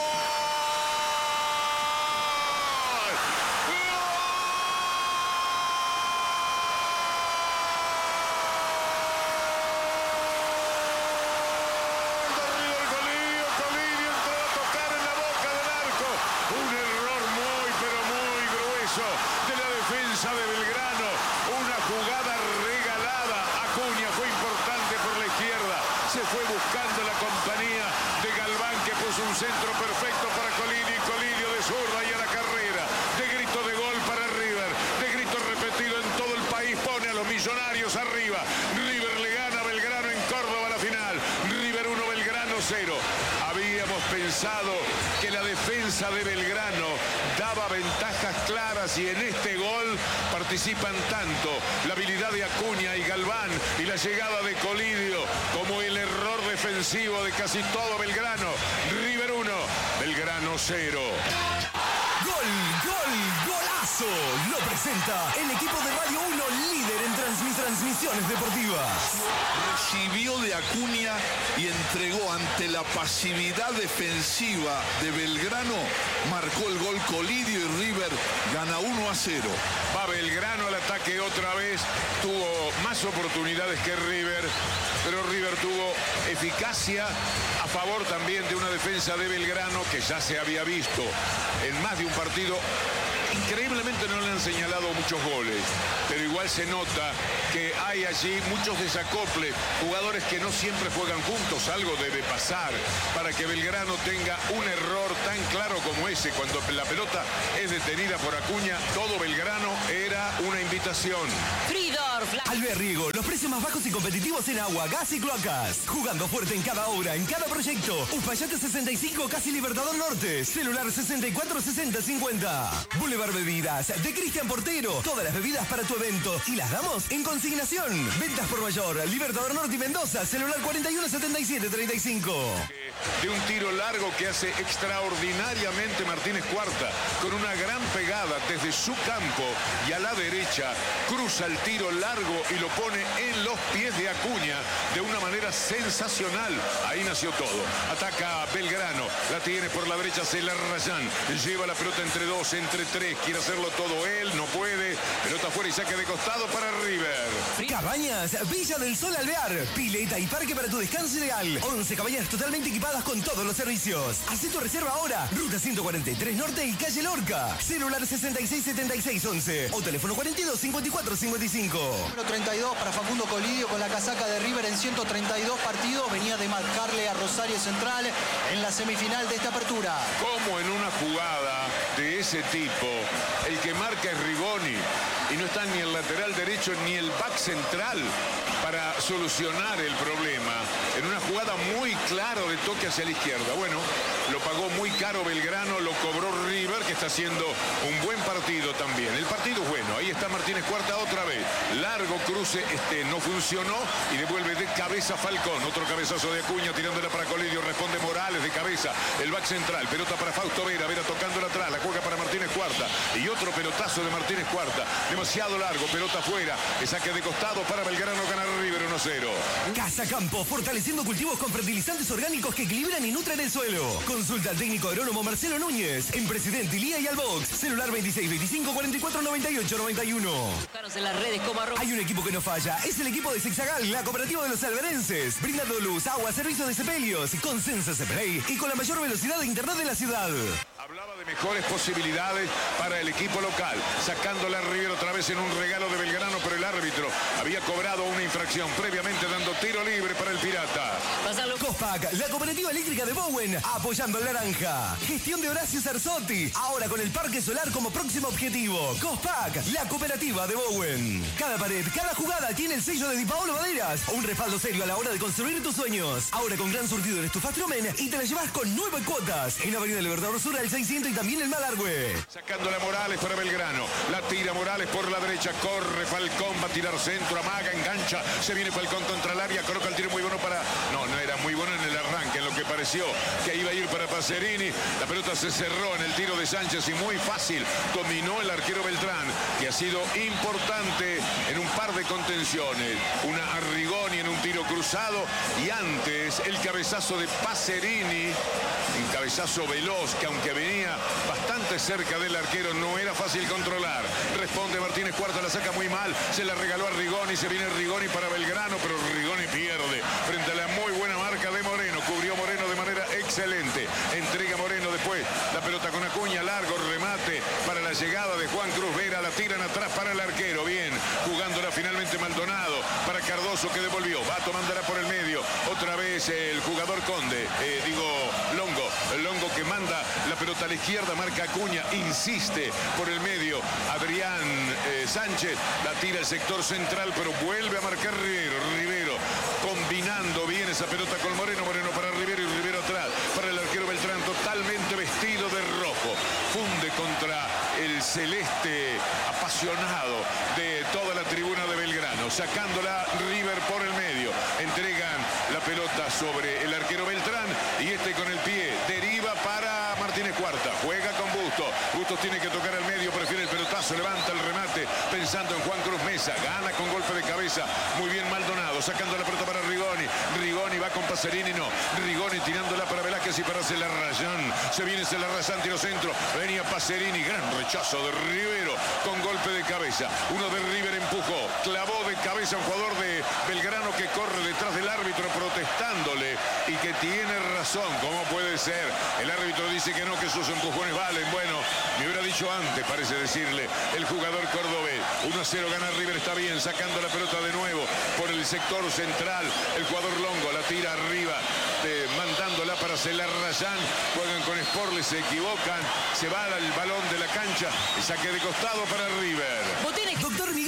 De Belgrano, una jugada regalada. Acuña fue importante por la izquierda, se fue buscando la compañía de Galván, que puso un centro perfecto para Colidio, y Colidio de zurda y a la carrera, de grito de gol para River, de grito repetido en todo el país, pone a los Millonarios arriba. River le gana a Belgrano en Córdoba la final. River uno, Belgrano cero. Habíamos pensado que la defensa de Belgrano daba ventajas claras, y en este gol participan tanto la habilidad de Acuña y Galván y la llegada de Colidio como el error defensivo de casi todo Belgrano. River uno, Belgrano cero. Gol, gol, golazo. Lo presenta el equipo de Radio uno, líder en transmis transmisiones deportivas. Recibió de Acuña y entregó ante la pasividad defensiva de Belgrano. Marcó el gol Colidio y River gana uno a cero. Va Belgrano al ataque otra vez. Tuvo más oportunidades que River, pero River tuvo eficacia a favor también de una defensa de Belgrano que ya se había visto en más de un partido. Increíblemente no le han señalado muchos goles, pero igual se nota que hay allí muchos desacoples, jugadores que no siempre juegan juntos. Algo debe pasar para que Belgrano tenga un error tan claro como ese. Cuando la pelota es detenida por Acuña, todo Belgrano era una invitación. Fridor por Flash. Alvear Riego, los precios más bajos y competitivos en agua, gas y cloacas. Jugando fuerte en cada obra, en cada proyecto. Uspallate sesenta y cinco, casi Libertador Norte. Celular sesenta y cuatro sesenta cincuenta. Boulevard Bebidas, de Cristian Portero. Todas las bebidas para tu evento y las damos en consignación. Ventas por mayor, Libertador Norte y Mendoza. Celular cuarenta y uno setenta y siete treinta y cinco. De un tiro largo que hace extraordinariamente Martínez Cuarta, con una gran pegada desde su campo y a la derecha, cruza el tiro largo y lo pone en los pies de Acuña de una manera sensacional. Ahí nació todo. Ataca Belgrano, la tiene por la derecha Celarrayán, lleva la pelota entre dos, entre tres, quiere hacerlo todo él, no puede, pelota afuera y saque de costado para River. Cabañas, Villa del Sol Alvear, pileta y parque para tu descanso ideal. once cabañas totalmente equipadas con todos los servicios. Hacé tu reserva ahora. Ruta ciento cuarenta y tres Norte y calle Lorca. Celular sesenta y seis setenta y seis once o teléfono cuarenta y dos cincuenta y cuatro cincuenta y cinco. Número treinta y dos para Facundo Colidio con la casaca de River en ciento treinta y dos partidos. Venía de marcarle a Rosario Central en la semifinal de esta apertura. Como en una jugada de ese tipo, el que marca es Rigoni y no está ni el lateral derecho ni el back central para solucionar el problema. En una jugada muy clara de toque hacia la izquierda. Bueno, lo pagó muy caro Belgrano, lo cobró River, que está haciendo un buen partido también. El partido es bueno, ahí está Martínez Cuarta otra vez. Largo cruce, este no funcionó y devuelve de cabeza Falcón. Otro cabezazo de Acuña tirándola para Colidio, responde Morales de cabeza. El back central, pelota para Fausto Vera, Vera tocándola atrás, la juega para Martínez Cuarta. Y otro pelotazo de Martínez Cuarta, demasiado largo, pelota afuera. El saque de costado para Belgrano, ganar River uno cero. Casa Campo, fortaleciendo cultivos con fertilizantes orgánicos que equilibran y nutren el suelo. Consulta al técnico agrónomo Marcelo Núñez en Presidente Ilía y Albox. Celular veintiséis veinticinco cuarenta y cuatro noventa y ocho noventa y uno. Buscaros en las redes como arroba. Hay un equipo que no falla, es el equipo de Zigzagal, la cooperativa de los alberenses, brindando luz, agua, servicios de sepelios, con Censa Seplay y con la mayor velocidad de internet de la ciudad. Hablaba de mejores posibilidades para el equipo local, sacándola a River otra vez en un regalo de Belgrano, pero el árbitro había cobrado una infracción previamente dando tiro libre para el Pirata. Pásalo. Cospac, la cooperativa eléctrica de Bowen, apoyando al naranja. Gestión de Horacio Sarzotti, ahora con el parque solar como próximo objetivo. Cospac, la cooperativa de Bowen. Cada pared, cada jugada tiene el sello de Di Paolo Maderas, un respaldo serio a la hora de construir tus sueños. Ahora con gran surtido en Estufastromen y te la llevas con nueve cuotas en Avenida Libertador Sur al seiscientos y también el Malargüe. Sacándola Morales para Belgrano, la tira Morales por la derecha, corre Falcón, va a tirar centro, amaga, engancha, se viene Falcón contra el área, coloca el tiro muy bueno para... No, no era muy bueno en el arranque, en lo que pareció que iba a ir para Pacerini. La pelota se cerró en el tiro de Sánchez y muy fácil dominó el arquero Beltrán, que ha sido importante en un par de contenciones. Una a Rigoni en un tiro cruzado y antes el cabezazo de Pacerini, un cabezazo veloz que aunque venía bastante cerca del arquero no era fácil controlar. Responde Martínez Cuarta, la saca muy mal, se la regaló a Rigoni, se viene Rigoni para Belgrano, pero Rigoni pierde frente a la muy buena marca de Moreno. Cubrió Moreno de manera excelente. Entrega Moreno después la pelota con Acuña, largo remate para la llegada de Juan Cruz Vera, la tiran atrás para el arquero, bien, jugándola finalmente Maldonado para Cardoso que devolvió, va tomándola por el medio, otra vez el jugador Conde, eh, digo Longo, el Longo que manda la pelota a la izquierda, marca Acuña, insiste por el medio, Adrián eh, Sánchez, la tira el sector central, pero vuelve a marcar Rivero, Rivero combinando bien esa pelota con Moreno, Moreno para Rivero y Rivero atrás, para el arquero Beltrán totalmente vestido de rojo, funde contra el celeste apasionado de toda la tribuna de Belgrano, sacándola River por el medio, entregan la pelota sobre el arquero Beltrán y este con el pie deriva para Martínez Cuarta, juega con Bustos, Bustos tiene que tocar al medio, prefiere el pelotazo, levanta el remate pensando en Juan Cruz Mesa, gana con golpe de cabeza, muy bien Maldonado, sacando la pelota para Rigoni, Rigoni va con Pacerini, no, Rigoni tirándola para Velázquez y para Celarrayán, se viene Celarrayán, tiro centro, venía Pacerini, gran rechazo de Rivero con golpe de cabeza, uno de River empujó, clavó de cabeza a un jugador de Belgrano que corre detrás del árbitro protestándole y que tiene razón, ¿cómo puede ser? El árbitro dice que no, que sus empujones valen, bueno, me hubiera dicho antes, parece decirle el jugador cordobés, uno a cero gana River, está bien, sacando la pelota de nuevo por el sector central, el jugador Longo la tira arriba, eh, mandándola para Celarrayán, juegan con Sporles, se equivocan, se va al balón de la cancha, el saque de costado para River. Doctor Miguel Nieva,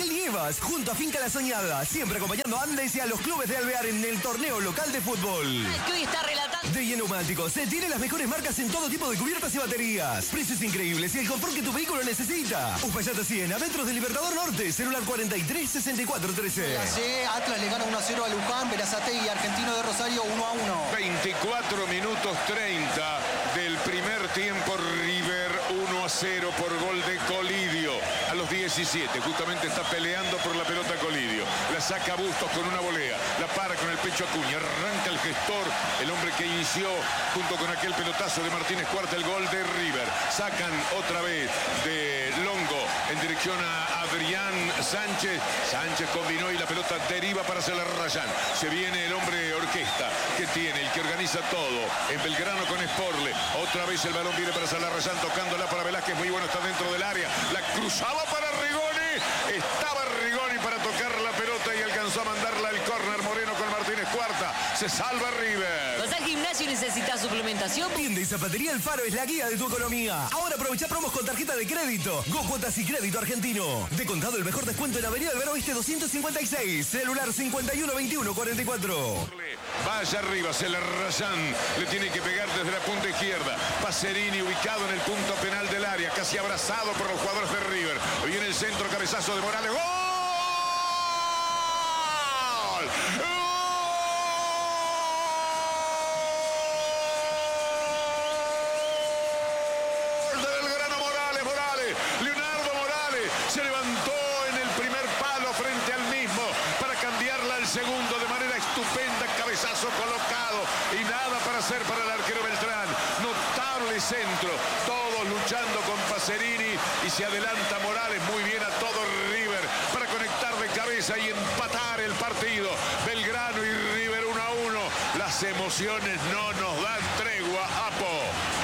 Deportivas, junto a Finca La Soñada, siempre acompañando a Andes y a los clubes de Alvear en el torneo local de fútbol. Que hoy está relatando. D I Neumáticos, se tiene las mejores marcas en todo tipo de cubiertas y baterías. Precios increíbles y el confort que tu vehículo necesita. Uspallata cien, a metros del Libertador Norte, celular cuarenta y tres sesenta y cuatro trece. Atlas le gana uno a cero a Luján, Berazategui, Argentino de Rosario uno a uno. veinticuatro minutos treinta del primer tiempo, River uno a cero por gol de Colidio. A los diecisiete, justamente está peleando por la pelota Colidio. La saca Bustos con una volea, la para con el pecho Acuña, arranca el gestor, el hombre que inició junto con aquel pelotazo de Martínez Cuarta el gol de River. Sacan otra vez de Longo en dirección a Adrián Sánchez. Sánchez combinó y la pelota deriva para Celarrayán. Se viene el hombre orquesta que tiene, el que organiza todo. En Belgrano con Sporle. Otra vez el balón viene para Celarrayán, tocándola para Velázquez. Muy bueno, está dentro del área. La cruzaba para Rigoni. Estaba Rigoni para tocar la pelota y alcanzó a mandarla al córner. Moreno con Martínez Cuarta. Se salva River. ¿Vas al gimnasio y necesitas suplementación? Tienda y Zapatería El Faro es la guía de tu economía. Ahora aprovecha promos con tarjeta de crédito. Go Cuotas y Crédito Argentino. De contado el mejor descuento en Avenida Alvear Oeste doscientos cincuenta y seis. Celular cincuenta y uno veintiuno cuarenta y cuatro. Vaya arriba, Celarrayán le tiene que pegar desde la punta izquierda. Pacerini ubicado en el punto penal del área, casi abrazado por los jugadores de River. Viene el centro, cabezazo de Morales. ¡Gol! Segundo de manera estupenda, cabezazo colocado y nada para hacer para el arquero Beltrán. Notable centro, todos luchando con Pacerini y se adelanta Morales muy bien a todo River para conectar de cabeza y empatar el partido. Belgrano y River uno a uno. Las emociones no nos dan tregua, Apo.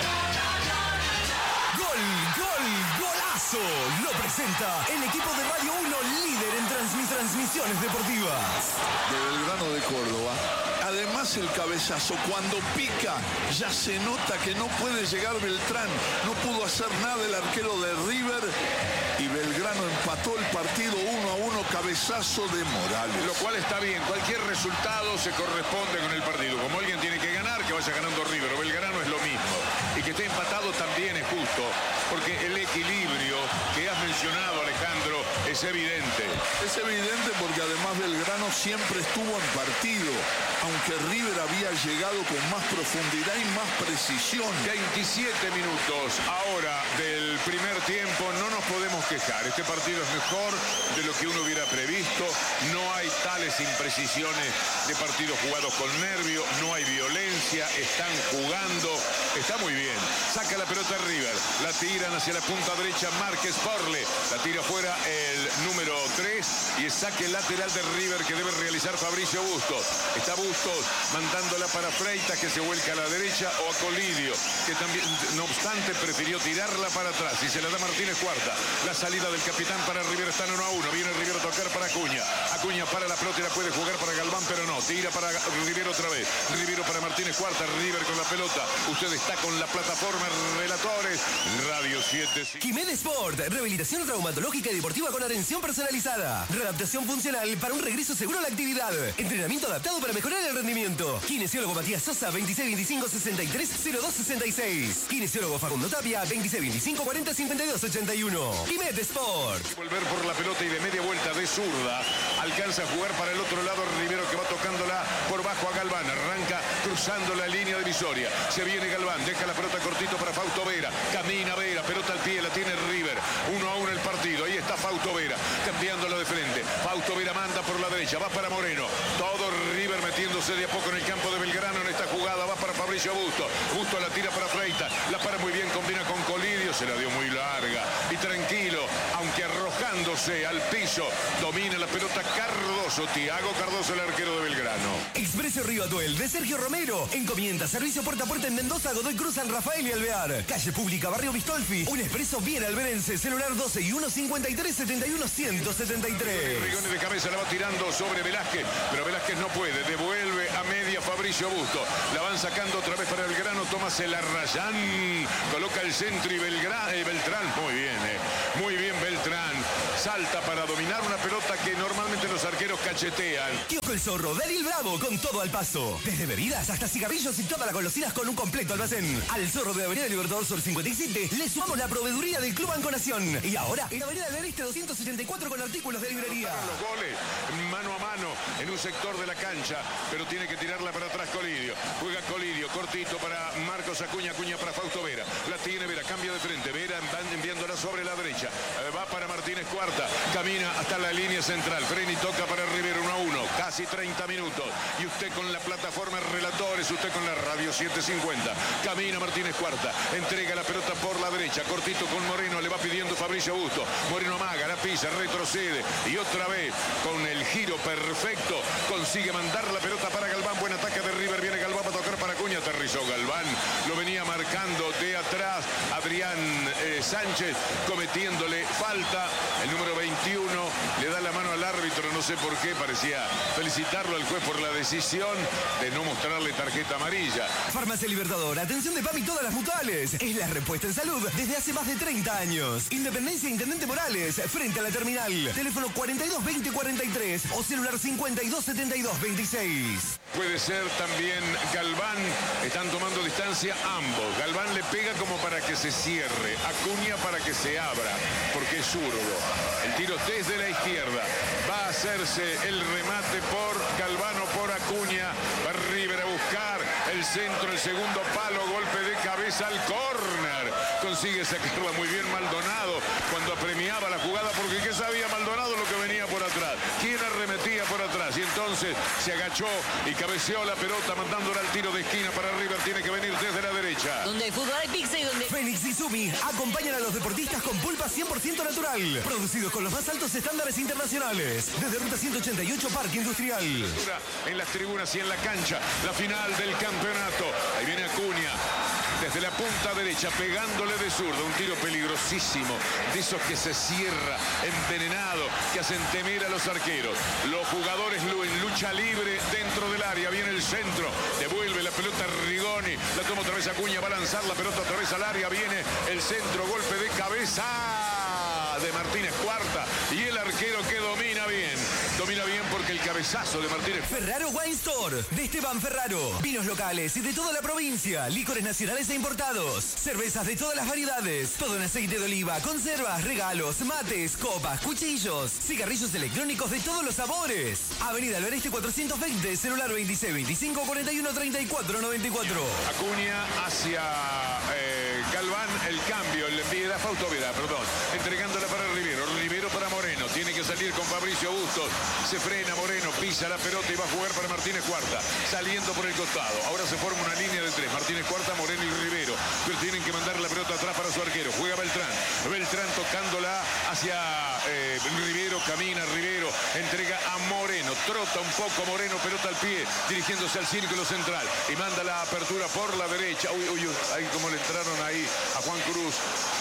Gol, gol, golazo. Lo presenta el equipo de Radio uno, líder en transmis transmisiones deportivas. De Belgrano de Córdoba. Además el cabezazo, cuando pica, ya se nota que no puede llegar Beltrán. No pudo hacer nada el arquero de River. Y Belgrano empató el partido uno a uno, cabezazo de Morales. Lo cual está bien, cualquier resultado se corresponde con el partido. Como alguien tiene que ganar, que vaya ganando River. O Belgrano es lo mismo. Y que esté empatado también es justo. Porque el equilibrio que has mencionado, Alejandro, es evidente. Es evidente porque además Belgrano siempre estuvo en partido, aunque River había llegado con más profundidad y más precisión. veintisiete minutos ahora del primer tiempo, no nos podemos quejar. Este partido es mejor de lo que uno hubiera previsto. No hay tales imprecisiones de partidos jugados con nervio, no hay violencia, están jugando, está muy bien. Saca la pelota River, la tiran hacia la punta derecha Márquez Porle, la tira fuera el número tres y es saque lateral de River que debe realizar Fabricio Bustos. Está Bustos mandándola para Freitas, que se vuelca a la derecha, o a Colidio, que también, no obstante, prefirió tirarla para atrás y se la da Martínez Cuarta. La salida del capitán para River está en uno a uno. Viene River a tocar para Acuña. Acuña para la pelota y la puede jugar para Galván, pero no. Tira para River otra vez. River para Martínez Cuarta. River con la pelota. Usted está con la plataforma Relatores Radio siete. Quimed Sport, rehabilitación traumatológica y deportiva con atención personalizada. Readaptación funcional para un regreso seguro a la actividad. Entrenamiento adaptado para mejorar el rendimiento. Kinesiólogo Matías Sosa, veintiséis veinticinco sesenta y tres cero dos sesenta y seis. Kinesiólogo Facundo Tapia, veintiséis veinticinco cuarenta cincuenta y dos ochenta y uno. Quimed Sport. Volver por la pelota y de media vuelta de zurda. Alcanza a jugar para el otro lado Rivero, que va tocándola por bajo a Galván. Arranca cruzando la línea divisoria. Se viene Galván, deja la pelota cortito para Fausto Vera. Camina Vera, pelota al pie, la tiene River. Uno a uno el partido. Ahí está Fausto Vera, cambiándola de frente. Fausto Vera manda por la derecha, va para Moreno. Todo River metiéndose de a poco en el campo de Belgrano en esta jugada. Va para Fabricio Busto. Busto la tira para Freitas. La para muy bien, combina con Colidio. Se la dio muy larga. Y tranquilo, aunque arrojándose al piso, domina la pelota Cardoso. Tiago Cardoso, el arquero de Belgrano. Expreso Río Atuel de Sergio Romero. Encomienda, servicio puerta a puerta en Mendoza, Godoy Cruz, San Rafael y Alvear. Calle Pública, Barrio Bistolfi. Un expreso bien alberense. Celular doce y uno cincuenta y tres setenta y uno ciento setenta y tres. Rigoni de cabeza la va tirando sobre Velázquez, pero Velázquez no puede. Devuelve a media Fabricio Busto. La van sacando otra vez para Belgrano. Tomás Elarrayán. Coloca el centro y Belgrano, eh, Beltrán. Muy bien, eh. Muy bien Beltrán. Salta para dominar una pelota que normalmente los arqueros cachetean. Kiosco El Zorro, Daryl Bravo, con todo al paso. Desde bebidas hasta cigarrillos y todas las golosinas con un completo almacén. Al Zorro de Avenida Libertador Sur cincuenta y siete le sumamos la proveeduría del Club Banco Nación. Y ahora, en Avenida del Este doscientos setenta y cuatro con artículos de librería. Los goles, mano a mano, en un sector de la cancha, pero tiene que tirarla para atrás Colidio. Juega Colidio, cortito para Marcos Acuña, Acuña para Fausto Vera. La tiene Vera, cambia de frente. Vera enviándola sobre la derecha. Va para Martínez Cuarta, camina hasta la línea central. Freni toca para Rivero, uno a uno, casi treinta minutos. Y usted con la plataforma Relatores, usted con la radio setecientos cincuenta. Camina Martínez Cuarta, entrega la pelota por la derecha, cortito con Moreno, le va pidiendo Fabricio Busto. Moreno amaga, la pisa, retrocede y otra vez con el giro perfecto consigue mandar la pelota para Galván. Buen ataque de River, viene Galván para tocar para Acuña, aterrizó Galván, lo venía marcando de atrás Adrián eh, Sánchez, cometiéndole falta. El número veintiuno le da la mano al árbitro, no sé por qué, parecía felicitarlo al juez por la decisión de no mostrarle tarjeta amarilla. Farmacia Libertador, atención de PAMI todas las mutuales. Es la respuesta en salud desde hace más de treinta años. Independencia Intendente Morales, frente a la terminal. Teléfono cuarenta y dos veinte cuarenta y tres o celular cincuenta y dos setenta y dos veintiséis. Puede ser también Galván, están tomando distancia ambos. Galván le pega como para que se cierre, Acuña para que se abra, porque es zurdo. El tiro desde la izquierda, va a hacerse el remate por Galván o por Acuña. Va River a buscar el centro, el segundo palo, golpe de cabeza al córner. Consigue sacarla muy bien Maldonado cuando apremiaba la jugada, porque ¿qué sabía Maldonado lo que venía por atrás? ¿Quién arremetía por atrás? Y entonces se agachó y cabeceó la pelota mandándola al tiro de esquina para River. Tiene que venir desde la derecha. Donde hay fútbol hay pizza y donde... Fénix y Sumi acompañan a los deportistas con pulpa cien por ciento natural. Producidos con los más altos estándares internacionales. Desde Ruta ciento ochenta y ocho, Parque Industrial. En las tribunas y en la cancha, la final del campeonato. Ahí viene Acuña. Desde la punta derecha, pegándole de zurdo, un tiro peligrosísimo, de esos que se cierra, envenenado, que hacen temer a los arqueros. Los jugadores en lucha libre dentro del área, viene el centro, devuelve la pelota Rigoni, la toma otra vez Acuña, va a lanzar la pelota otra vez al área, viene el centro, golpe de cabeza de Martínez Cuarta, y el arquero que domina bien, domina bien porque el cabezazo de Martínez. Ferraro Wine Store, de Esteban Ferraro. Vinos locales y de toda la provincia, licores nacionales e importados, cervezas de todas las variedades, todo en aceite de oliva, conservas, regalos, mates, copas, cuchillos, cigarrillos electrónicos de todos los sabores. Avenida del Este cuatrocientos veinte, celular veintiséis veinticinco cuarenta y uno treinta y cuatro noventa y cuatro. Acuña hacia eh, Galván, el cambio, el Viera, Fausto Vera, perdón, entregándola para Rivero, Rivero para Moreno, tiene que salir con Fabricio Bustos, se frena Moreno, pisa la pelota y va a jugar para Martínez Cuarta, saliendo por el costado. Ahora se forma una línea de tres, Martínez Cuarta, Moreno y Rivero, pero tienen que mandar la pelota atrás para su arquero. Juega Beltrán, Beltrán tocándola hacia eh, Rivero, camina Rivero, entrega a Moreno, trota un poco Moreno, pelota al pie, dirigiéndose al círculo central y manda la apertura por la derecha. Uy, uy, uy, ahí como le entraron ahí a Juan Cruz.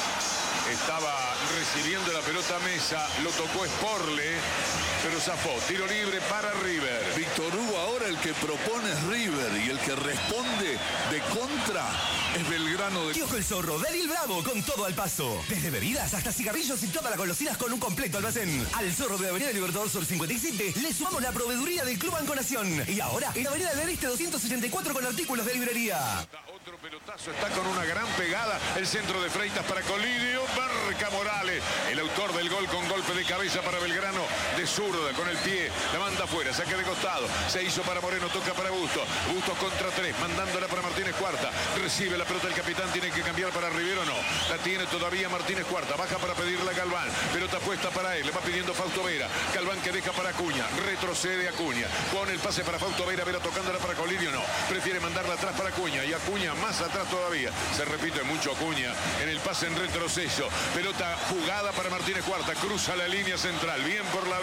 Estaba recibiendo la pelota a Mesa, lo tocó Sporle, pero zafó. Tiro libre para River. Víctor Hugo, ahora el que propone es River y el que responde de contra es Belgrano de... Kiosco El Zorro, Daryl Bravo, con todo al paso. Desde bebidas hasta cigarrillos y todas las golosinas con un completo almacén. Al Zorro de Avenida Libertador Sur cincuenta y siete le sumamos la proveeduría del Club Banco Nación. Y ahora, en Avenida del Este doscientos setenta y cuatro con artículos de librería. Otro pelotazo, está con una gran pegada. El centro de Freitas para Colidio. Marca Morales, el autor del gol con golpe de cabeza para Belgrano de zurda, con el pie, la manda afuera, saque de costado, se hizo para Moreno, toca para Bustos, Bustos contra tres, mandándola para Martínez Cuarta, recibe la pelota el capitán, tiene que cambiar para Rivero, no, la tiene todavía Martínez Cuarta, baja para pedirla a Galván, pelota puesta para él, le va pidiendo Fausto Vera, Galván que deja para Acuña, retrocede Acuña, pone el pase para Fausto Vera, Vera tocándola para Colidio, no, prefiere mandarla atrás para Acuña, y Acuña más atrás todavía, se repite mucho Acuña en el pase en retroceso, pelota jugada para Martínez Cuarta, cruza la línea central, bien por la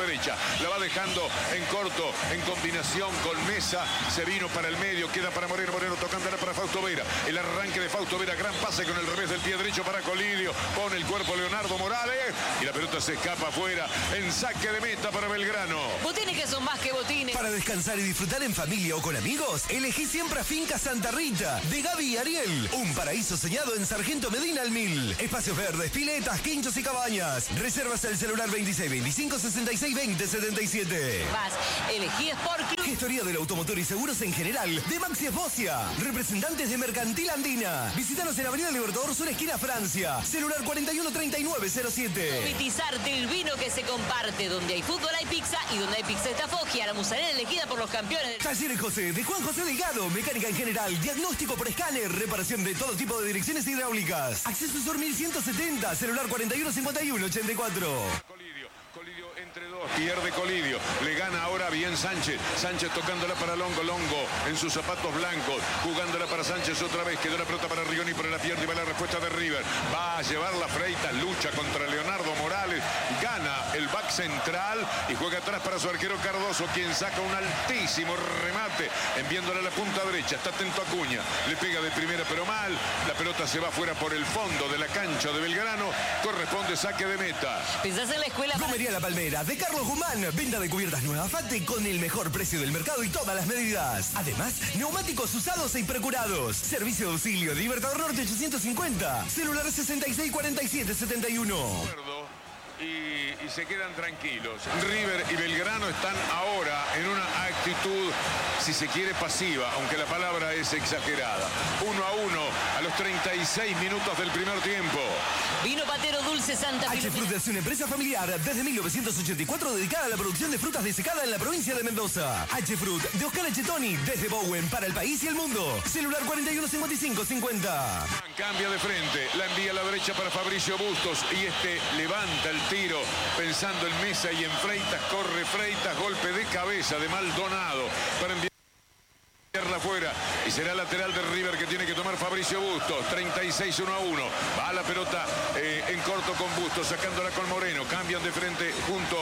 derecha. La va dejando en corto, en combinación con Mesa. Se vino para el medio, queda para Moreno. Moreno tocándola para Fausto Vera. El arranque de Fausto Vera, gran pase con el revés del pie derecho para Colidio. Pone el cuerpo Leonardo Morales y la pelota se escapa afuera en saque de meta para Belgrano. Botines que son más que botines. Para descansar y disfrutar en familia o con amigos, elegí siempre a Finca Santa Rita, de Gaby y Ariel. Un paraíso soñado en Sargento Medina al Mil. Espacios verdes, piletas, quinchos y cabañas. Reservas al celular veintiséis veinticinco sesenta y seis veinte setenta y siete. Más, elegí Sport Club. Gestoría del automotor y seguros en general de Maxi Esbocia. Representantes de Mercantil Andina. Visítanos en Avenida Libertador Sur, esquina Francia. Celular cuarenta y uno treinta y nueve cero siete. Pitizar del vino que se comparte. Donde hay fútbol hay pizza y donde hay pizza está Foggia. La musarela elegida por los campeones. Talleres José, de Juan José Delgado. Mecánica en general. Diagnóstico por escáner. Reparación de todo tipo de direcciones hidráulicas. Acceso Sur mil ciento setenta. Celular cuarenta y uno cincuenta y uno ochenta y cuatro. Colidio, Colidio entre dos, pierde Colidio, le gana ahora bien Sánchez, Sánchez tocándola para Longo, Longo en sus zapatos blancos, jugándola para Sánchez otra vez, quedó la pelota para Rigoni, pero la pierde y va la respuesta de River, va a llevar la Freitas, lucha contra Leonardo Morales, gana el back central y juega atrás para su arquero Cardoso, quien saca un altísimo remate, enviándole a la punta derecha, está atento Acuña, le pega de primera pero mal, la pelota se va fuera por el fondo de la cancha de Belgrano, corresponde saque de meta. ¿Pensás en la escuela? Comería La Palmera, de Carlos Guzmán. Venta de cubiertas nueva Fate con el mejor precio del mercado y todas las medidas. Además, neumáticos usados e procurados. Servicio de auxilio, Libertador Norte ochocientos cincuenta. Celular sesenta y seis cuarenta y siete setenta y uno. Y, y se quedan tranquilos. River y Belgrano están ahora en una actitud, si se quiere, pasiva, aunque la palabra es exagerada. Uno a uno a los treinta y seis minutos del primer tiempo. Vino Patero Dulce Santa H Fruit es una empresa familiar desde mil novecientos ochenta y cuatro dedicada a la producción de frutas de secada en la provincia de Mendoza. H Fruit de Oscar Echetoni desde Bowen para el país y el mundo. Celular cuarenta y uno cincuenta y cinco cincuenta. Cambia de frente, la envía a la derecha para Fabricio Bustos y este levanta el tiro pensando en Mesa y en Freitas, corre Freitas, golpe de cabeza de Maldonado para enviar afuera y será lateral de River que tiene que tomar Fabricio Bustos. Treinta y seis uno a uno, va la pelota eh, en corto con Bustos, sacándola con Moreno, cambian de frente junto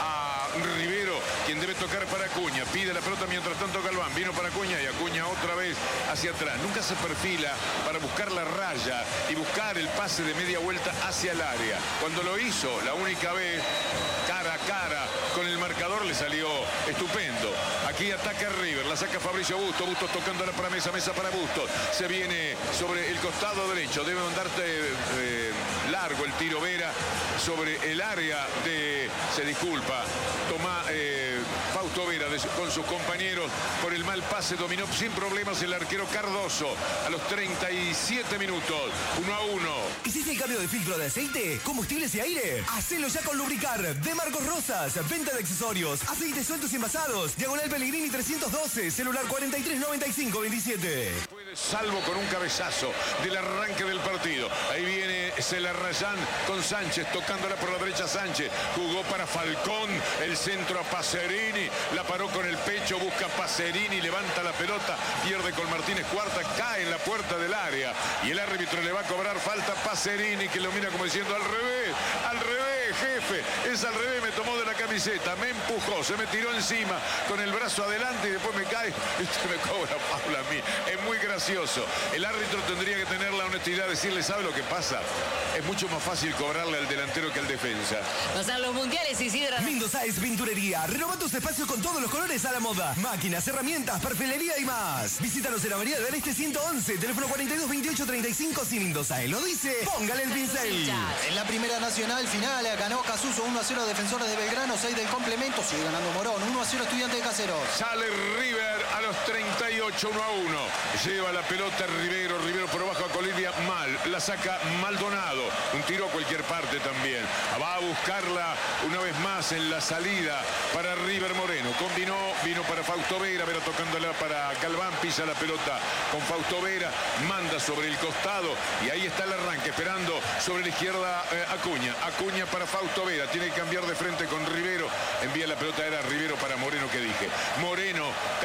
a Rivero, quien debe tocar para Acuña, pide la pelota mientras tanto Galván, vino para Acuña y Acuña otra vez hacia atrás, nunca se perfila para buscar la raya y buscar el pase de media vuelta hacia el área. Cuando lo hizo la única vez cara a cara con el marcador le salió estupendo. Aquí ataca River, la saca Fabricio Bustos, Bustos tocándola para Mesa, Mesa para Bustos, se viene sobre el costado derecho, debe mandarte eh, largo el tiro Vera sobre el área de, se disculpa, toma eh, Fausto Vera de, con sus compañeros por el mal pase, dominó sin problemas el arquero Cardoso a los treinta y siete minutos, uno a uno. ¿Hiciste el cambio de filtro de aceite, combustibles y aire? Hacelo ya con Lubricar de Marcos Rosas, venta de accesorios, aceites sueltos y envasados, Diagonal Pellegrini trescientos doce, celular cuarenta y tres noventa y cinco veintisiete. Salvo con un cabezazo del arranque del partido. Ahí viene Celarrayán con Sánchez, tocándola por la derecha Sánchez. Jugó para Falcón, el centro a Pacerini, la paró con el pecho, busca Pacerini, levanta la pelota, pierde con Martínez Cuarta, cae en la puerta del área. Y el árbitro le va a cobrar falta a Pacerini, que lo mira como diciendo al revés, al revés, jefe, es al revés, me tomó de la camiseta, me empujó, se me tiró encima con el brazo adelante y después me cae y se me cobra Paula a mí. Es muy gracioso. El árbitro tendría que tener la honestidad de decirle, ¿sabe lo que pasa? Es mucho más fácil cobrarle al delantero que al defensa. Pasan los mundiales, Isidra. Mendoza es Pinturería. Renova tus espacios con todos los colores a la moda. Máquinas, herramientas, perfilería y más. Visítanos en la Avenida del Este ciento once, teléfono cuarenta y dos veintiocho treinta y cinco. Si Mendoza él lo dice, póngale el pincel. En la primera nacional final ganó Casuso uno a cero, Defensores de Belgrano, seis del complemento, sigue ganando Morón, uno a cero Estudiantes de Caseros. Sale River a los treinta y ocho, uno a uno. Lleva la pelota Rivero, Rivero por abajo a Colidia, mal, la saca Maldonado, un tiro a cualquier parte también. Va a buscarla una vez más en la salida para River Moreno. Combinó, vino para Fausto Vera, Vera tocándola para Galván, pisa la pelota con Fausto Vera, manda sobre el costado y ahí está el arranque, esperando sobre la izquierda eh, Acuña. Acuña para Fausto Vera, tiene que cambiar de frente con Rivero, envía la pelota, era Rivero para Moreno que dije. Moreno cambiándola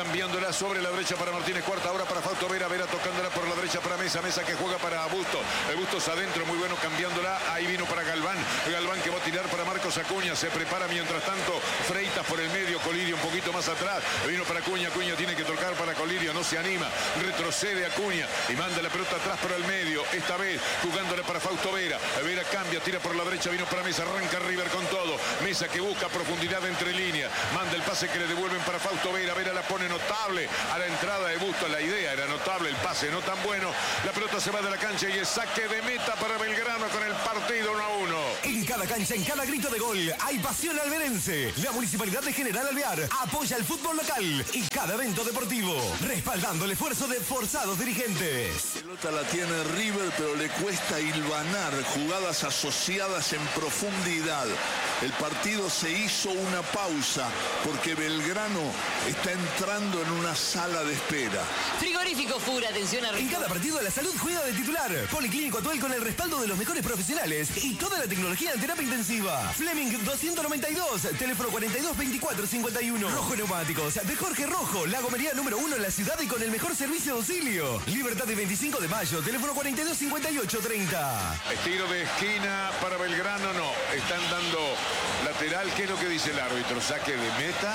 Mandala sobre la derecha para Martínez Cuarta. Ahora para Fausto Vera. Vera tocándola por la derecha para Mesa. Mesa que juega para Bustos. El Bustos adentro. Muy bueno cambiándola. Ahí vino para Galván. Galván que va a tirar para Marcos Acuña. Se prepara mientras tanto Freitas por el medio. Colidio un poquito más atrás. Vino para Acuña. Acuña tiene que tocar para Colidio. No se anima. Retrocede Acuña. Y manda la pelota atrás por el medio. Esta vez jugándole para Fausto Vera. Vera cambia. Tira por la derecha. Vino para Mesa. Arranca River con todo. Mesa que busca profundidad entre líneas. Manda el pase que le devuelven para Fausto Vera. Vera la pone notable a la entrada de Bustos. La idea era notable. El pase no tan bueno. La pelota se va de la cancha y es saque de meta para Belgrano con el partido uno a uno. En cada cancha, en cada grito de gol, hay pasión alberense. La Municipalidad de General Alvear apoya el fútbol local y cada evento deportivo, respaldando el esfuerzo de forzados dirigentes. La pelota la tiene River, pero le cuesta hilvanar jugadas asociadas en profundidad. El partido se hizo una pausa porque Belgrano está entrando en una sala de espera. Frigorífico Fura, atención a... En cada partido la salud juega de titular. Policlínico Atuel con el respaldo de los mejores profesionales y toda la tecnología en terapia intensiva. Fleming doscientos noventa y dos, teléfono cuarenta y dos veinticuatro cincuenta y uno. Rojo Neumáticos de Jorge Rojo, la gomería número uno en la ciudad y con el mejor servicio de auxilio. Libertad y veinticinco de mayo, teléfono cuarenta y dos cincuenta y ocho treinta. Tiro de esquina para Belgrano, no. Están dando lateral. ¿Qué es lo que dice el árbitro? Saque de meta.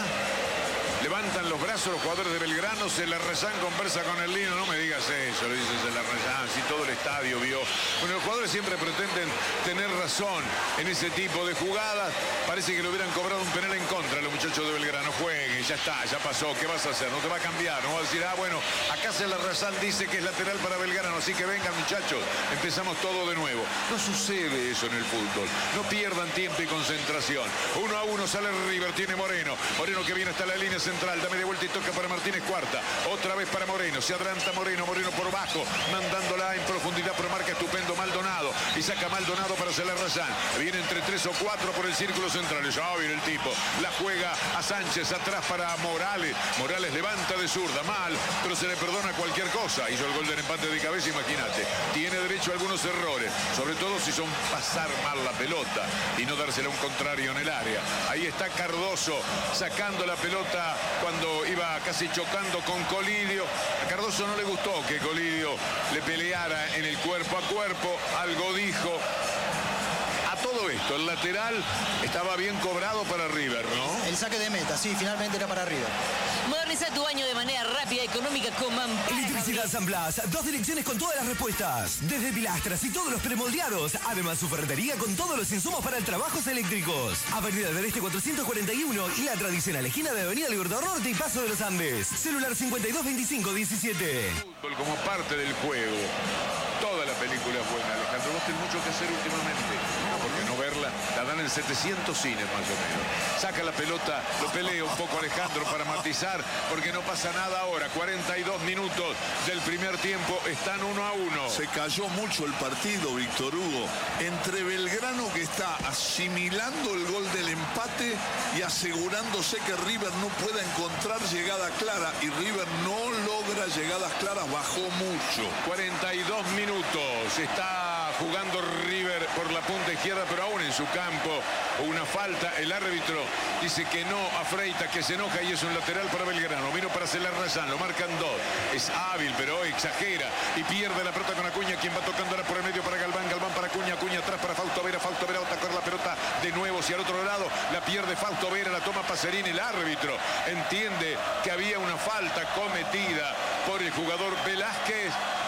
Levantan los brazos los jugadores de Belgrano. Celarrezán conversa con el Lino. No me digas eso, le dice Celarrezán. Si todo el estadio vio. Bueno, los jugadores siempre pretenden tener razón en ese tipo de jugadas. Parece que le hubieran cobrado un penal en contra a los muchachos de Belgrano. Jueguen, ya está, ya pasó. ¿Qué vas a hacer? No te va a cambiar. No va a decir, ah, bueno, acá Celarrezán dice que es lateral para Belgrano. Así que vengan, muchachos. Empezamos todo de nuevo. No sucede eso en el fútbol. No pierdan tiempo y concentración. Uno a uno sale River. Tiene Moreno. Moreno que viene hasta la línea central. Dame de vuelta y toca para Martínez Cuarta. Otra vez para Moreno. Se adelanta Moreno. Moreno por bajo. Mandándola en profundidad. Pero marca estupendo Maldonado. Y saca Maldonado para Celarrezán. Viene entre tres o cuatro por el círculo central. Ya viene el tipo. La juega a Sánchez. Atrás para Morales. Morales levanta de zurda. Mal. Pero se le perdona cualquier cosa. Hizo el gol del empate de cabeza. Imagínate. Tiene derecho a algunos errores. Sobre todo si son pasar mal la pelota. Y no dársela a un contrario en el área. Ahí está Cardoso. Sacando la pelota cuando iba casi chocando con Colidio. A Cardoso no le gustó que Colidio le peleara en el cuerpo a cuerpo. Algo dijo. A todo esto, el lateral estaba bien cobrado para River, ¿no? El saque de meta, sí, finalmente era para River. Moderniza tu baño de manera rápida y económica con Mampara. Electricidad San Blas, dos direcciones con todas las respuestas. Desde pilastras y todos los premoldeados. Además, su ferretería con todos los insumos para trabajos eléctricos. Avenida del Este cuatrocientos cuarenta y uno y la tradicional esquina de Avenida Libertador Norte y Paso de los Andes. Celular cincuenta y dos veinticinco diecisiete. Fútbol como parte del juego. Toda la película es buena, Alejandro. Vos tenés mucho que hacer últimamente. No, porque no verla, la dan en setecientos cines más o menos. Saca la pelota, lo pelea un poco Alejandro para matizar, porque no pasa nada ahora. cuarenta y dos minutos del primer tiempo, están uno a uno. Se cayó mucho el partido, Víctor Hugo, entre Belgrano, que está asimilando el gol del empate y asegurándose que River no pueda encontrar llegada clara, y River no logra llegadas claras, bajó mucho. cuarenta y dos minutos, está jugando River por la punta izquierda, pero aún en su campo. Una falta, el árbitro dice que no a Freitas, que se enoja, y es un lateral para Belgrano. Vino para Celarrezán, lo marcan dos. Es hábil, pero exagera y pierde la pelota con Acuña, quien va tocándola por el medio para Galván. Galván para Acuña, Acuña atrás para Fausto Vera. Fausto Vera va a atacar la pelota de nuevo, si al otro lado la pierde Fausto Vera, la toma Pacerini. El árbitro entiende que había una falta cometida por el jugador Velázquez.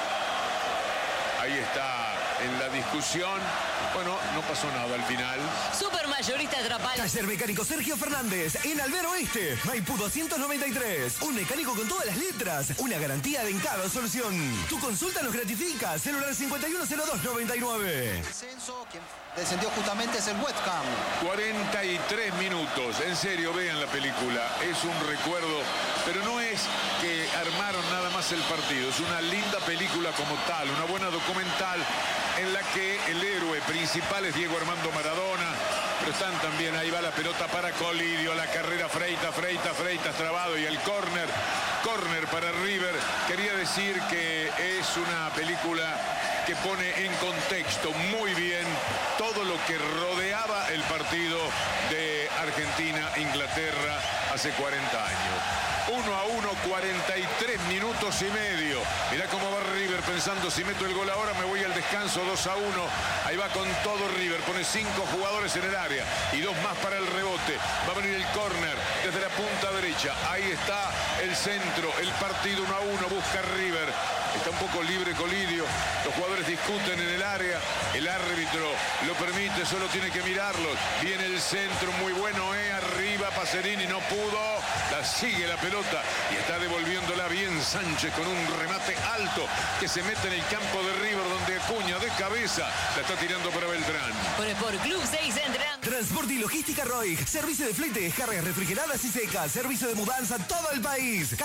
Ahí está en la discusión. Bueno, no pasó nada al final. Supermayorista Trapal. Taller mecánico Sergio Fernández en Alvear Oeste, Maipú doscientos noventa y tres. Un mecánico con todas las letras, una garantía en cada solución. Tu consulta nos gratifica. Celular cincuenta y uno cero dos noventa y nueve. Descenso, quien descendió justamente es el West Ham. cuarenta y tres minutos. En serio, vean la película. Es un recuerdo, pero no es que armaron nada más el partido. Es una linda película como tal, una buena documental en la que el héroe principal es Diego Armando Maradona, pero están también, ahí va la pelota para Colidio, la carrera Freitas, Freitas, Freitas trabado, y el córner, córner para River. Quería decir que es una película que pone en contexto muy bien todo lo que rodeaba el partido de Argentina-Inglaterra hace cuarenta años. Uno a uno cuarenta y tres minutos y medio. Mirá cómo va River pensando, si meto el gol ahora me voy al descanso, dos a uno. Ahí va con todo River, pone cinco jugadores en el área y dos más para el rebote. Va a venir el córner desde la punta derecha. Ahí está el centro, el partido uno a uno, busca River. Está un poco libre Colidio, los jugadores discuten en el área, el árbitro lo permite, solo tiene que mirarlos. Viene el centro, muy bueno, eh, arriba Pacerini, no pudo, la sigue la pelota y está devolviéndola bien Sánchez con un remate alto que se mete en el campo de River, donde Acuña de cabeza la está tirando para Beltrán. Por Sport Club seis entrenando. Transporte y logística Roig. Servicio de flete, cargas refrigeradas y secas. Servicio de mudanza a todo el país.